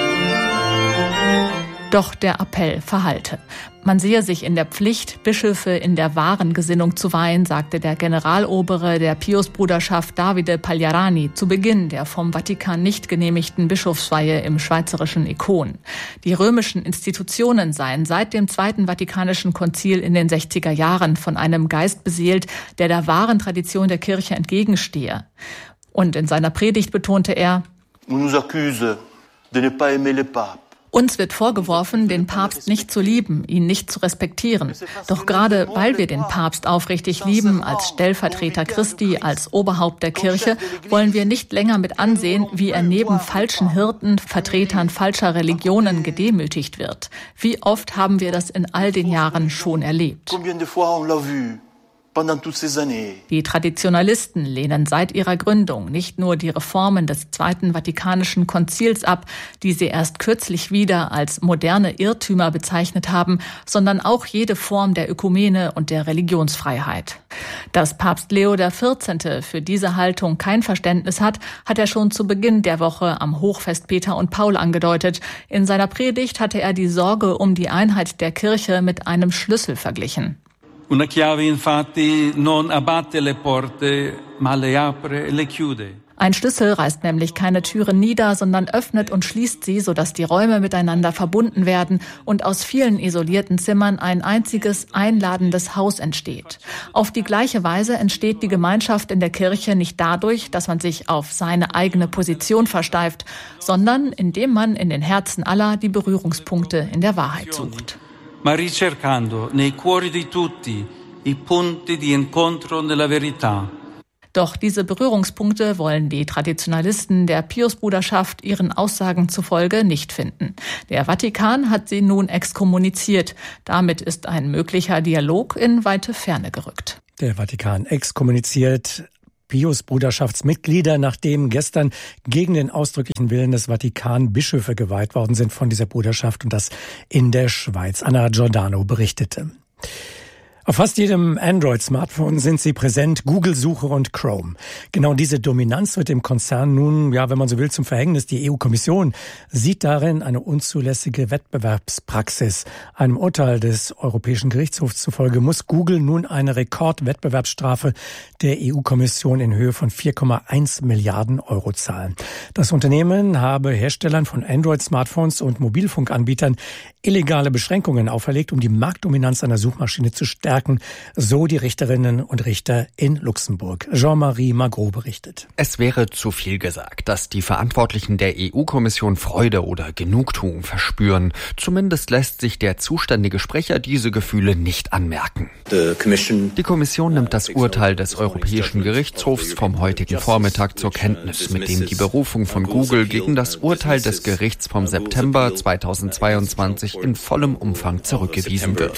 Doch der Appell verhallte. Man sehe sich in der Pflicht, Bischöfe in der wahren Gesinnung zu weihen, sagte der Generalobere der Pius-Bruderschaft Davide Pagliarani zu Beginn der vom Vatikan nicht genehmigten Bischofsweihe im schweizerischen Écon. Die römischen Institutionen seien seit dem Zweiten Vatikanischen Konzil in den sechziger Jahren von einem Geist beseelt, der der wahren Tradition der Kirche entgegenstehe. Und in seiner Predigt betonte er, On nous accuse de ne pas aimer le pape. Uns wird vorgeworfen, den Papst nicht zu lieben, ihn nicht zu respektieren. Doch gerade weil wir den Papst aufrichtig lieben, als Stellvertreter Christi, als Oberhaupt der Kirche, wollen wir nicht länger mit ansehen, wie er neben falschen Hirten, Vertretern falscher Religionen gedemütigt wird. Wie oft haben wir das in all den Jahren schon erlebt? Die Traditionalisten lehnen seit ihrer Gründung nicht nur die Reformen des Zweiten Vatikanischen Konzils ab, die sie erst kürzlich wieder als moderne Irrtümer bezeichnet haben, sondern auch jede Form der Ökumene und der Religionsfreiheit. Dass Papst Leo der vierzehnte für diese Haltung kein Verständnis hat, hat er schon zu Beginn der Woche am Hochfest Peter und Paul angedeutet. In seiner Predigt hatte er die Sorge um die Einheit der Kirche mit einem Schlüssel verglichen. Una chiave infatti non abbatte le porte, ma le apre e le chiude. Ein Schlüssel reißt nämlich keine Türen nieder, sondern öffnet und schließt sie, sodass die Räume miteinander verbunden werden und aus vielen isolierten Zimmern ein einziges, einladendes Haus entsteht. Auf die gleiche Weise entsteht die Gemeinschaft in der Kirche nicht dadurch, dass man sich auf seine eigene Position versteift, sondern indem man in den Herzen aller die Berührungspunkte in der Wahrheit sucht. Ma ricercando nei cuori di tutti i punti di incontro nella verità. Doch diese Berührungspunkte wollen die Traditionalisten der Piusbruderschaft ihren Aussagen zufolge nicht finden. Der Vatikan hat sie nun exkommuniziert. Damit ist ein möglicher Dialog in weite Ferne gerückt. Der Vatikan exkommuniziert Piusbruderschaftsmitglieder, nachdem gestern gegen den ausdrücklichen Willen des Vatikan Bischöfe geweiht worden sind von dieser Bruderschaft, und das in der Schweiz. Anna Giordano berichtete. Auf fast jedem Android-Smartphone sind sie präsent, Google-Suche und Chrome. Genau diese Dominanz wird dem Konzern nun, ja, wenn man so will, zum Verhängnis. Die E U-Kommission sieht darin eine unzulässige Wettbewerbspraxis. Einem Urteil des Europäischen Gerichtshofs zufolge muss Google nun eine Rekordwettbewerbsstrafe der E U-Kommission in Höhe von vier Komma eins Milliarden Euro zahlen. Das Unternehmen habe Herstellern von Android-Smartphones und Mobilfunkanbietern illegale Beschränkungen auferlegt, um die Marktdominanz einer Suchmaschine zu stärken, so die Richterinnen und Richter in Luxemburg. Jean-Marie Magro berichtet. Es wäre zu viel gesagt, dass die Verantwortlichen der E U-Kommission Freude oder Genugtuung verspüren. Zumindest lässt sich der zuständige Sprecher diese Gefühle nicht anmerken. Die Kommission nimmt das Urteil des Europäischen Gerichtshofs vom heutigen Vormittag zur Kenntnis, mit dem die Berufung von Google gegen das Urteil des Gerichts vom September zweitausendzweiundzwanzig in vollem Umfang zurückgewiesen wird.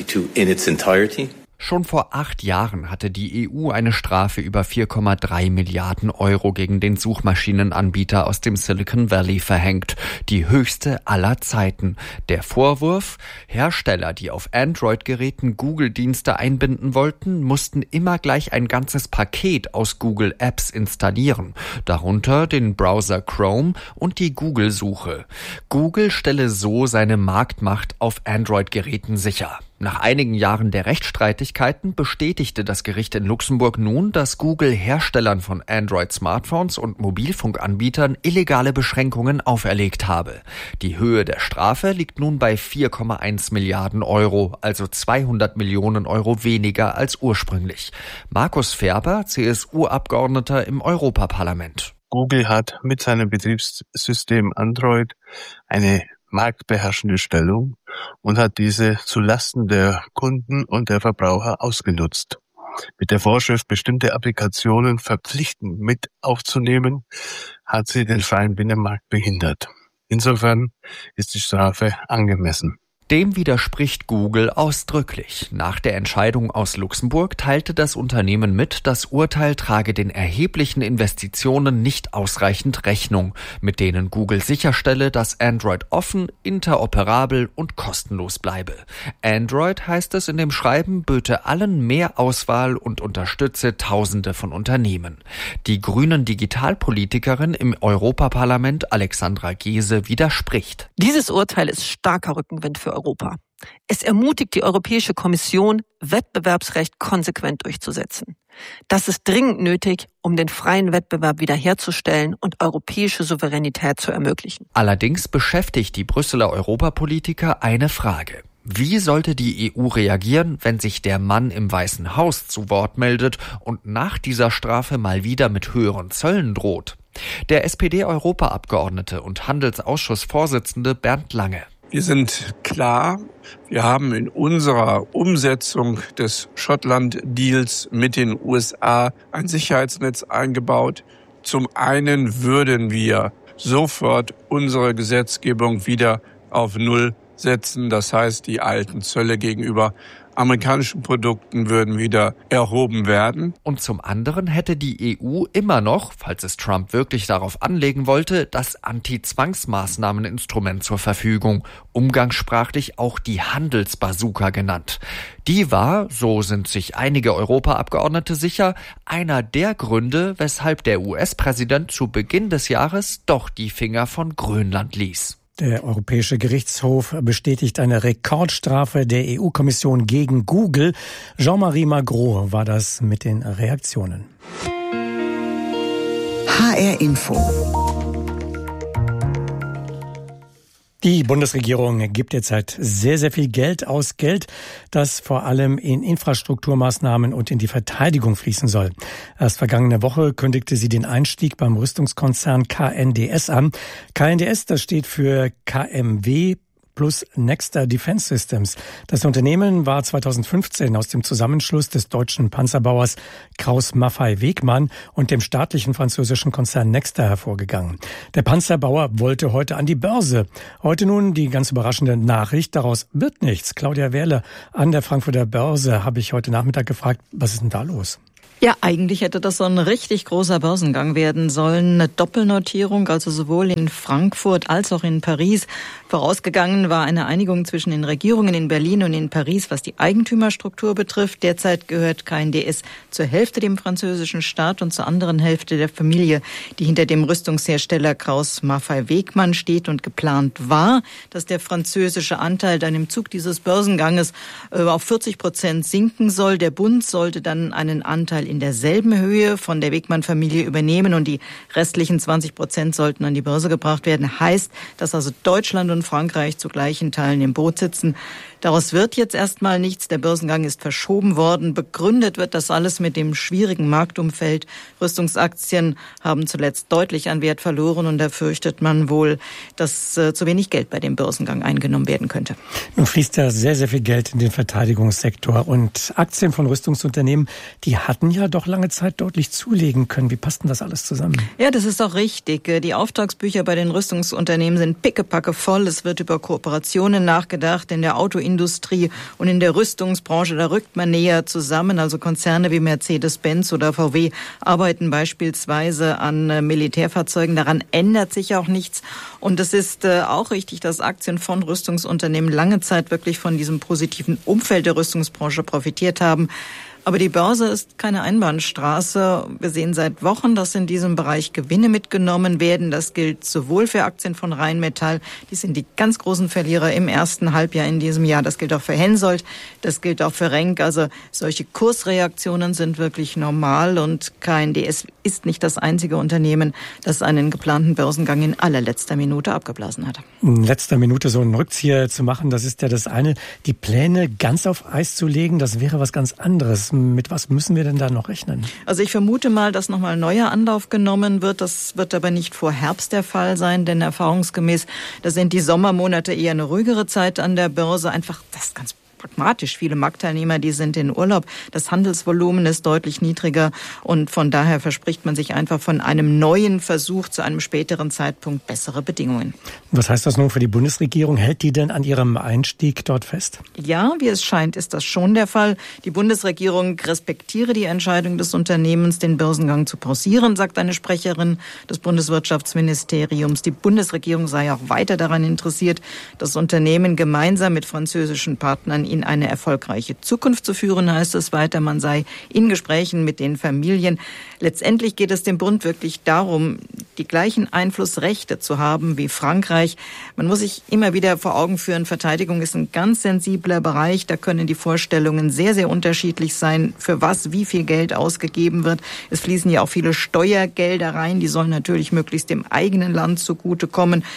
Schon vor acht Jahren hatte die E U eine Strafe über vier Komma drei Milliarden Euro gegen den Suchmaschinenanbieter aus dem Silicon Valley verhängt. Die höchste aller Zeiten. Der Vorwurf: Hersteller, die auf Android-Geräten Google-Dienste einbinden wollten, mussten immer gleich ein ganzes Paket aus Google-Apps installieren. Darunter den Browser Chrome und die Google-Suche. Google stelle so seine Marktmacht auf Android-Geräten sicher. Nach einigen Jahren der Rechtsstreitigkeiten bestätigte das Gericht in Luxemburg nun, dass Google Herstellern von Android-Smartphones und Mobilfunkanbietern illegale Beschränkungen auferlegt habe. Die Höhe der Strafe liegt nun bei vier Komma eins Milliarden Euro, also zweihundert Millionen Euro weniger als ursprünglich. Markus Ferber, C S U-Abgeordneter im Europaparlament. Google hat mit seinem Betriebssystem Android eine marktbeherrschende Stellung und hat diese zulasten der Kunden und der Verbraucher ausgenutzt. Mit der Vorschrift, bestimmte Applikationen verpflichtend mit aufzunehmen, hat sie den freien Binnenmarkt behindert. Insofern ist die Strafe angemessen. Dem widerspricht Google ausdrücklich. Nach der Entscheidung aus Luxemburg teilte das Unternehmen mit, das Urteil trage den erheblichen Investitionen nicht ausreichend Rechnung, mit denen Google sicherstelle, dass Android offen, interoperabel und kostenlos bleibe. Android, heißt es in dem Schreiben, böte allen mehr Auswahl und unterstütze Tausende von Unternehmen. Die grünen Digitalpolitikerin im Europaparlament Alexandra Gese widerspricht. Dieses Urteil ist starker Rückenwind für Europa. Es ermutigt die Europäische Kommission, Wettbewerbsrecht konsequent durchzusetzen. Das ist dringend nötig, um den freien Wettbewerb wiederherzustellen und europäische Souveränität zu ermöglichen. Allerdings beschäftigt die Brüsseler Europapolitiker eine Frage. Wie sollte die E U reagieren, wenn sich der Mann im Weißen Haus zu Wort meldet und nach dieser Strafe mal wieder mit höheren Zöllen droht? Der S P D-Europaabgeordnete und Handelsausschussvorsitzende Bernd Lange. Wir sind klar, wir haben in unserer Umsetzung des Schottland-Deals mit den U S A ein Sicherheitsnetz eingebaut. Zum einen würden wir sofort unsere Gesetzgebung wieder auf Null setzen. Das heißt, die alten Zölle gegenüber amerikanischen Produkten würden wieder erhoben werden. Und zum anderen hätte die E U immer noch, falls es Trump wirklich darauf anlegen wollte, das Anti-Zwangsmaßnahmen-Instrument zur Verfügung, umgangssprachlich auch die Handelsbazooka genannt. Die war, so sind sich einige Europaabgeordnete sicher, einer der Gründe, weshalb der U S-Präsident zu Beginn des Jahres doch die Finger von Grönland ließ. Der Europäische Gerichtshof bestätigt eine Rekordstrafe der E U-Kommission gegen Google. Jean-Marie Magro war das mit den Reaktionen. H R Info. Die Bundesregierung gibt derzeit sehr, sehr viel Geld aus. Geld, das vor allem in Infrastrukturmaßnahmen und in die Verteidigung fließen soll. Erst vergangene Woche kündigte sie den Einstieg beim Rüstungskonzern K N D S an. K N D S, das steht für K M W plus Nexter Defense Systems. Das Unternehmen war zweitausendfünfzehn aus dem Zusammenschluss des deutschen Panzerbauers Krauss-Maffei-Wegmann und dem staatlichen französischen Konzern Nexter hervorgegangen. Der Panzerbauer wollte heute an die Börse. Heute nun die ganz überraschende Nachricht, daraus wird nichts. Claudia Wehrle an der Frankfurter Börse habe ich heute Nachmittag gefragt, was ist denn da los? Ja, eigentlich hätte das so ein richtig großer Börsengang werden sollen. Eine Doppelnotierung, also sowohl in Frankfurt als auch in Paris. Vorausgegangen war eine Einigung zwischen den Regierungen in Berlin und in Paris, was die Eigentümerstruktur betrifft. Derzeit gehört K N D S zur Hälfte dem französischen Staat und zur anderen Hälfte der Familie, die hinter dem Rüstungshersteller Krauss-Maffei-Wegmann steht. Und geplant war, dass der französische Anteil dann im Zug dieses Börsenganges auf vierzig Prozent sinken soll. Der Bund sollte dann einen Anteil in derselben Höhe von der Wegmann-Familie übernehmen und die restlichen zwanzig Prozent sollten an die Börse gebracht werden. Heißt, dass also Deutschland und Frankreich zu gleichen Teilen im Boot sitzen. Daraus wird jetzt erstmal nichts. Der Börsengang ist verschoben worden. Begründet wird das alles mit dem schwierigen Marktumfeld. Rüstungsaktien haben zuletzt deutlich an Wert verloren und da fürchtet man wohl, dass äh, zu wenig Geld bei dem Börsengang eingenommen werden könnte. Nun fließt ja sehr, sehr viel Geld in den Verteidigungssektor und Aktien von Rüstungsunternehmen, die hatten ja doch lange Zeit deutlich zulegen können. Wie passt denn das alles zusammen? Ja, das ist auch richtig. Die Auftragsbücher bei den Rüstungsunternehmen sind pickepacke voll. Es wird über Kooperationen nachgedacht in der Autoindustrie und in der Rüstungsbranche. Da rückt man näher zusammen. Also Konzerne wie Mercedes-Benz oder V W arbeiten beispielsweise an Militärfahrzeugen. Daran ändert sich auch nichts. Und es ist auch richtig, dass Aktien von Rüstungsunternehmen lange Zeit wirklich von diesem positiven Umfeld der Rüstungsbranche profitiert haben. Aber die Börse ist keine Einbahnstraße. Wir sehen seit Wochen, dass in diesem Bereich Gewinne mitgenommen werden. Das gilt sowohl für Aktien von Rheinmetall, die sind die ganz großen Verlierer im ersten Halbjahr in diesem Jahr. Das gilt auch für Hensoldt, das gilt auch für Renk. Also solche Kursreaktionen sind wirklich normal und K N D S ist nicht das einzige Unternehmen, das einen geplanten Börsengang in allerletzter Minute abgeblasen hat. In letzter Minute so einen Rückzieher zu machen, das ist ja das eine. Die Pläne ganz auf Eis zu legen, das wäre was ganz anderes. Mit was müssen wir denn da noch rechnen? Also ich vermute mal, dass nochmal neuer Anlauf genommen wird. Das wird aber nicht vor Herbst der Fall sein, denn erfahrungsgemäß, da sind die Sommermonate eher eine ruhigere Zeit an der Börse. Einfach das ganz pragmatisch. Viele Marktteilnehmer, die sind in Urlaub. Das Handelsvolumen ist deutlich niedriger und von daher verspricht man sich einfach von einem neuen Versuch zu einem späteren Zeitpunkt bessere Bedingungen. Was heißt das nun für die Bundesregierung? Hält die denn an ihrem Einstieg dort fest? Ja, wie es scheint, ist das schon der Fall. Die Bundesregierung respektiere die Entscheidung des Unternehmens, den Börsengang zu pausieren, sagt eine Sprecherin des Bundeswirtschaftsministeriums. Die Bundesregierung sei auch weiter daran interessiert, das Unternehmen gemeinsam mit französischen Partnern in eine erfolgreiche Zukunft zu führen, heißt es weiter. Man sei in Gesprächen mit den Familien. Letztendlich geht es dem Bund wirklich darum, die gleichen Einflussrechte zu haben wie Frankreich. Man muss sich immer wieder vor Augen führen, Verteidigung ist ein ganz sensibler Bereich. Da können die Vorstellungen sehr, sehr unterschiedlich sein, für was wie viel Geld ausgegeben wird. Es fließen ja auch viele Steuergelder rein. Die sollen natürlich möglichst dem eigenen Land zugutekommen.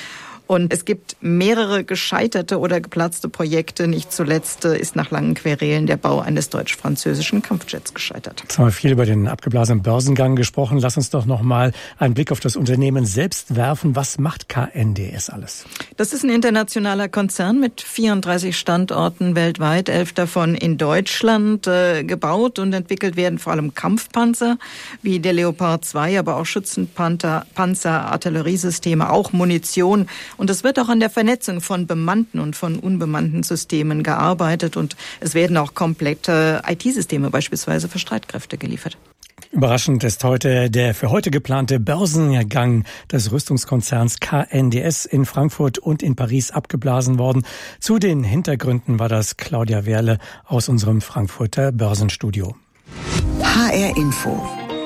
Und es gibt mehrere gescheiterte oder geplatzte Projekte. Nicht zuletzt ist nach langen Querelen der Bau eines deutsch-französischen Kampfjets gescheitert. Jetzt haben wir viel über den abgeblasenen Börsengang gesprochen. Lass uns doch noch mal einen Blick auf das Unternehmen selbst werfen. Was macht K N D S alles? Das ist ein internationaler Konzern mit vierunddreißig Standorten weltweit, elf davon in Deutschland. Äh, gebaut und entwickelt werden vor allem Kampfpanzer wie der Leopard zwei, aber auch Schützenpanzer, Panzer, Artilleriesysteme, auch Munition. Und es wird auch an der Vernetzung von bemannten und von unbemannten Systemen gearbeitet. Und es werden auch komplette I T-Systeme beispielsweise für Streitkräfte geliefert. Überraschend ist heute der für heute geplante Börsengang des Rüstungskonzerns K N D S in Frankfurt und in Paris abgeblasen worden. Zu den Hintergründen war das Claudia Wehrle aus unserem Frankfurter Börsenstudio. H R Info.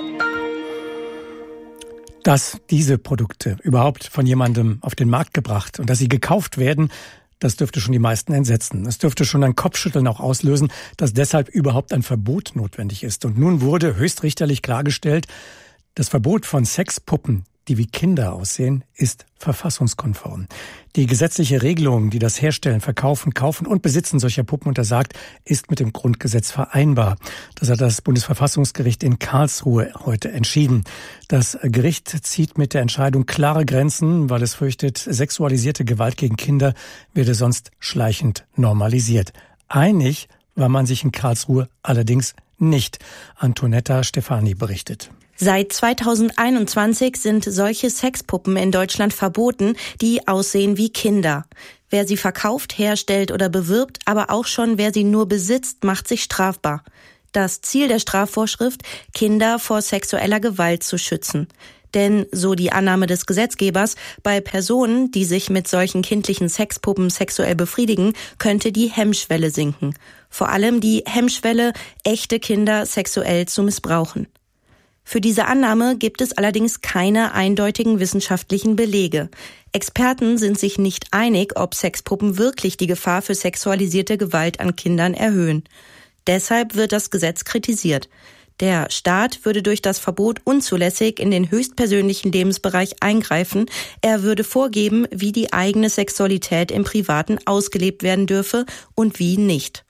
Dass diese Produkte überhaupt von jemandem auf den Markt gebracht und dass sie gekauft werden, das dürfte schon die meisten entsetzen. Es dürfte schon ein Kopfschütteln auch auslösen, dass deshalb überhaupt ein Verbot notwendig ist. Und nun wurde höchstrichterlich klargestellt, das Verbot von Sexpuppen, die wie Kinder aussehen, ist verfassungskonform. Die gesetzliche Regelung, die das Herstellen, Verkaufen, Kaufen und Besitzen solcher Puppen untersagt, ist mit dem Grundgesetz vereinbar. Das hat das Bundesverfassungsgericht in Karlsruhe heute entschieden. Das Gericht zieht mit der Entscheidung klare Grenzen, weil es fürchtet, sexualisierte Gewalt gegen Kinder werde sonst schleichend normalisiert. Einig war man sich in Karlsruhe allerdings nicht. Antonetta Stefani berichtet. Seit zweitausendeinundzwanzig sind solche Sexpuppen in Deutschland verboten, die aussehen wie Kinder. Wer sie verkauft, herstellt oder bewirbt, aber auch schon wer sie nur besitzt, macht sich strafbar. Das Ziel der Strafvorschrift, Kinder vor sexueller Gewalt zu schützen. Denn, so die Annahme des Gesetzgebers, bei Personen, die sich mit solchen kindlichen Sexpuppen sexuell befriedigen, könnte die Hemmschwelle sinken. Vor allem die Hemmschwelle, echte Kinder sexuell zu missbrauchen. Für diese Annahme gibt es allerdings keine eindeutigen wissenschaftlichen Belege. Experten sind sich nicht einig, ob Sexpuppen wirklich die Gefahr für sexualisierte Gewalt an Kindern erhöhen. Deshalb wird das Gesetz kritisiert. Der Staat würde durch das Verbot unzulässig in den höchstpersönlichen Lebensbereich eingreifen. Er würde vorgeben, wie die eigene Sexualität im Privaten ausgelebt werden dürfe und wie nicht.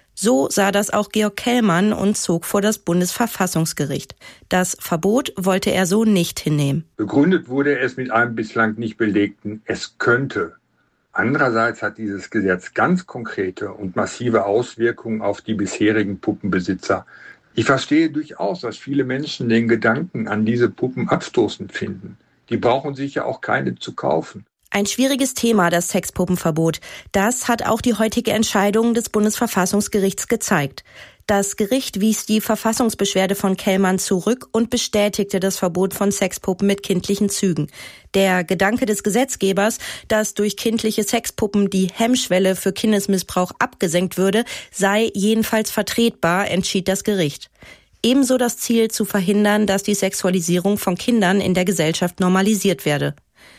So sah das auch Georg Kellmann und zog vor das Bundesverfassungsgericht. Das Verbot wollte er so nicht hinnehmen. Begründet wurde es mit einem bislang nicht belegten Es könnte. Andererseits hat dieses Gesetz ganz konkrete und massive Auswirkungen auf die bisherigen Puppenbesitzer. Ich verstehe durchaus, dass viele Menschen den Gedanken an diese Puppen abstoßend finden. Die brauchen sich ja auch keine zu kaufen. Ein schwieriges Thema, das Sexpuppenverbot. Das hat auch die heutige Entscheidung des Bundesverfassungsgerichts gezeigt. Das Gericht wies die Verfassungsbeschwerde von Kellmann zurück und bestätigte das Verbot von Sexpuppen mit kindlichen Zügen. Der Gedanke des Gesetzgebers, dass durch kindliche Sexpuppen die Hemmschwelle für Kindesmissbrauch abgesenkt würde, sei jedenfalls vertretbar, entschied das Gericht. Ebenso das Ziel zu verhindern, dass die Sexualisierung von Kindern in der Gesellschaft normalisiert werde.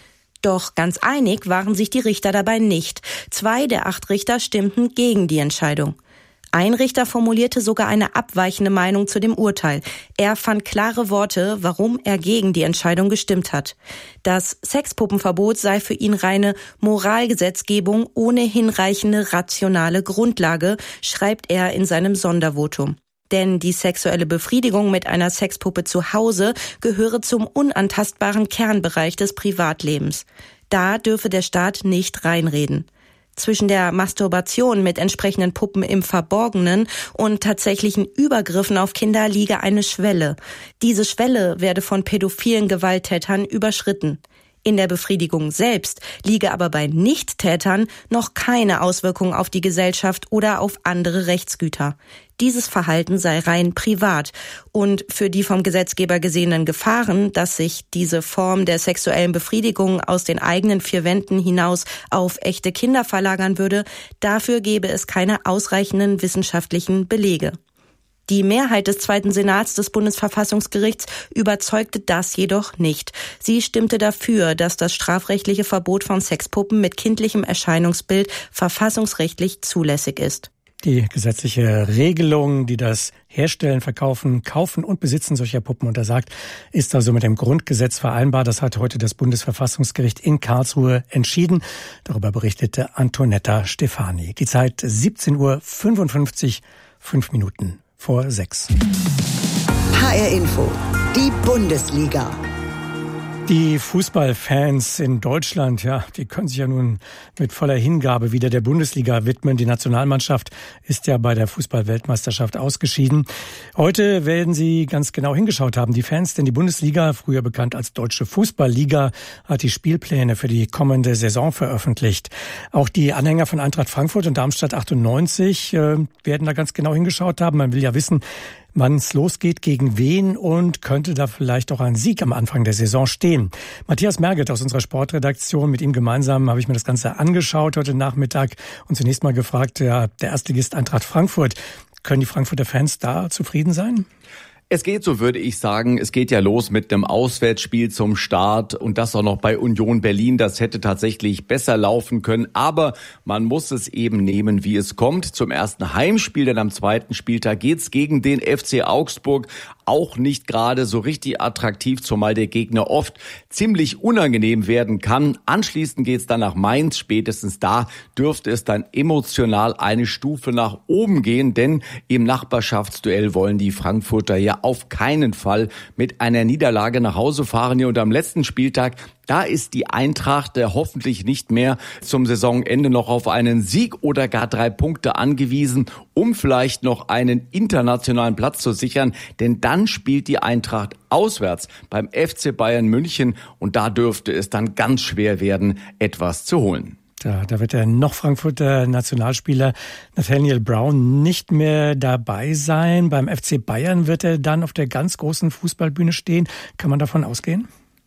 Doch ganz einig waren sich die Richter dabei nicht. Zwei der acht Richter stimmten gegen die Entscheidung. Ein Richter formulierte sogar eine abweichende Meinung zu dem Urteil. Er fand klare Worte, warum er gegen die Entscheidung gestimmt hat. Das Sexpuppenverbot sei für ihn reine Moralgesetzgebung ohne hinreichende rationale Grundlage, schreibt er in seinem Sondervotum. Denn die sexuelle Befriedigung mit einer Sexpuppe zu Hause gehöre zum unantastbaren Kernbereich des Privatlebens. Da dürfe der Staat nicht reinreden. Zwischen der Masturbation mit entsprechenden Puppen im Verborgenen und tatsächlichen Übergriffen auf Kinder liege eine Schwelle. Diese Schwelle werde von pädophilen Gewalttätern überschritten. In der Befriedigung selbst liege aber bei Nichttätern noch keine Auswirkung auf die Gesellschaft oder auf andere Rechtsgüter. Dieses Verhalten sei rein privat und für die vom Gesetzgeber gesehenen Gefahren, dass sich diese Form der sexuellen Befriedigung aus den eigenen vier Wänden hinaus auf echte Kinder verlagern würde, dafür gebe es keine ausreichenden wissenschaftlichen Belege. Die Mehrheit des Zweiten Senats des Bundesverfassungsgerichts überzeugte das jedoch nicht. Sie stimmte dafür, dass das strafrechtliche Verbot von Sexpuppen mit kindlichem Erscheinungsbild verfassungsrechtlich zulässig ist. Die gesetzliche Regelung, die das Herstellen, Verkaufen, Kaufen und Besitzen solcher Puppen untersagt, ist also mit dem Grundgesetz vereinbar. Das hat heute das Bundesverfassungsgericht in Karlsruhe entschieden. Darüber berichtete Antonetta Stefani. Die Zeit siebzehn Uhr fünfundfünfzig, fünf Minuten vor sechs. H R Info, die Bundesliga. Die Fußballfans in Deutschland, ja, die können sich ja nun mit voller Hingabe wieder der Bundesliga widmen. Die Nationalmannschaft ist ja bei der Fußball-Weltmeisterschaft ausgeschieden. Heute werden sie ganz genau hingeschaut haben, die Fans, denn die Bundesliga, früher bekannt als Deutsche Fußballliga, hat die Spielpläne für die kommende Saison veröffentlicht. Auch die Anhänger von Eintracht Frankfurt und Darmstadt achtundneunzig äh, werden da ganz genau hingeschaut haben. Man will ja wissen, wann es losgeht, gegen wen und könnte da vielleicht auch ein Sieg am Anfang der Saison stehen. Matthias Merget aus unserer Sportredaktion, mit ihm gemeinsam habe ich mir das Ganze angeschaut heute Nachmittag und zunächst mal gefragt, ja, der Erstligist Eintracht Frankfurt, können die Frankfurter Fans da zufrieden sein? Es geht, so würde ich sagen, es geht ja los mit einem Auswärtsspiel zum Start und das auch noch bei Union Berlin. Das hätte tatsächlich besser laufen können, aber man muss es eben nehmen, wie es kommt. Zum ersten Heimspiel, denn am zweiten Spieltag geht's gegen den F C Augsburg. Auch nicht gerade so richtig attraktiv, zumal der Gegner oft ziemlich unangenehm werden kann. Anschließend geht's dann nach Mainz. Spätestens da dürfte es dann emotional eine Stufe nach oben gehen, denn im Nachbarschaftsduell wollen die Frankfurter ja auf keinen Fall mit einer Niederlage nach Hause fahren. Und am letzten Spieltag, da ist die Eintracht äh, hoffentlich nicht mehr zum Saisonende noch auf einen Sieg oder gar drei Punkte angewiesen, um vielleicht noch einen internationalen Platz zu sichern. Denn dann spielt die Eintracht auswärts beim F C Bayern München und da dürfte es dann ganz schwer werden, etwas zu holen. Da, da wird der noch Frankfurter Nationalspieler Nathaniel Brown nicht mehr dabei sein. Beim F C Bayern wird er dann auf der ganz großen Fußballbühne stehen. Kann man davon ausgehen?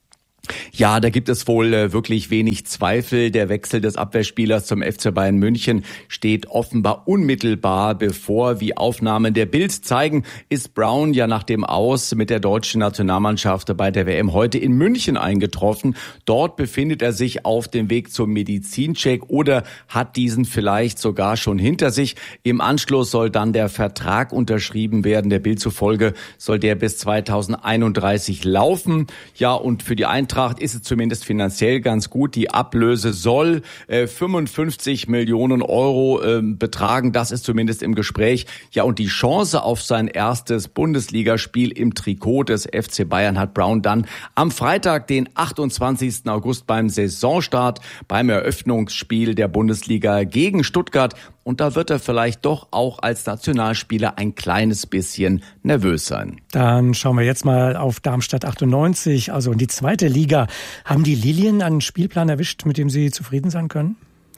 Ja, da gibt es wohl äh, wirklich wenig Zweifel. Der Wechsel des Abwehrspielers zum F C Bayern München steht offenbar unmittelbar bevor. Wie Aufnahmen der Bild zeigen, ist Brown ja nach dem Aus mit der deutschen Nationalmannschaft bei der W M heute in München eingetroffen. Dort befindet er sich auf dem Weg zum Medizincheck oder hat diesen vielleicht sogar schon hinter sich. Im Anschluss soll dann der Vertrag unterschrieben werden. Der Bild zufolge soll der bis zweitausendeinunddreißig laufen. Ja, und für die Eintracht ist es zumindest finanziell ganz gut. Die Ablöse soll äh, fünfundfünfzig Millionen Euro äh, betragen. Das ist zumindest im Gespräch. Ja, und die Chance auf sein erstes Bundesligaspiel im Trikot des F C Bayern hat Brown dann am Freitag, den achtundzwanzigsten August beim Saisonstart, beim Eröffnungsspiel der Bundesliga gegen Stuttgart. Und da wird er vielleicht doch auch als Nationalspieler ein kleines bisschen nervös sein. Dann schauen wir jetzt mal auf Darmstadt achtundneunzig, also in die zweite Liga. Haben die Lilien einen Spielplan erwischt, mit dem sie zufrieden sein können?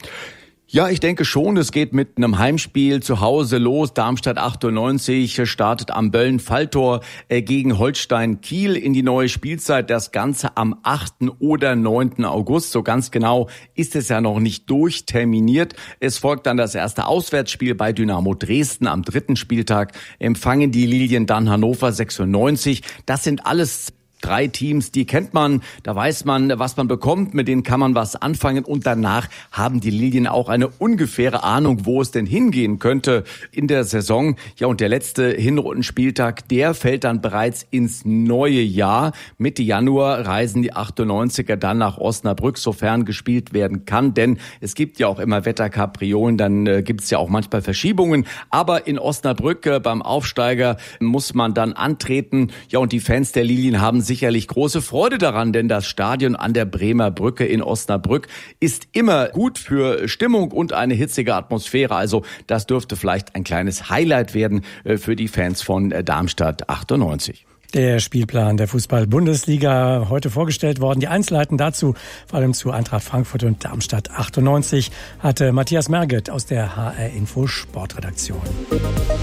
Ja, ich denke schon. Es geht mit einem Heimspiel zu Hause los. Darmstadt achtundneunzig startet am Böllen-Falltor gegen Holstein Kiel in die neue Spielzeit. Das Ganze am achten oder neunten August. So ganz genau ist es ja noch nicht durchterminiert. Es folgt dann das erste Auswärtsspiel bei Dynamo Dresden. Am dritten Spieltag empfangen die Lilien dann Hannover sechsundneunzig. Das sind alles drei Teams, die kennt man, da weiß man, was man bekommt, mit denen kann man was anfangen und danach haben die Lilien auch eine ungefähre Ahnung, wo es denn hingehen könnte in der Saison. Ja, und der letzte Hinrundenspieltag, der fällt dann bereits ins neue Jahr. Mitte Januar reisen die achtundneunziger dann nach Osnabrück, sofern gespielt werden kann, denn es gibt ja auch immer Wetterkapriolen, dann äh, gibt es ja auch manchmal Verschiebungen, aber in Osnabrück äh, beim Aufsteiger muss man dann antreten. Ja, und die Fans der Lilien haben sich sicherlich große Freude daran, denn das Stadion an der Bremer Brücke in Osnabrück ist immer gut für Stimmung und eine hitzige Atmosphäre. Also das dürfte vielleicht ein kleines Highlight werden für die Fans von Darmstadt achtundneunzig. Der Spielplan der Fußball-Bundesliga heute vorgestellt worden. Die Einzelheiten dazu, vor allem zu Eintracht Frankfurt und Darmstadt achtundneunzig, hatte Matthias Merget aus der H R Info Sportredaktion.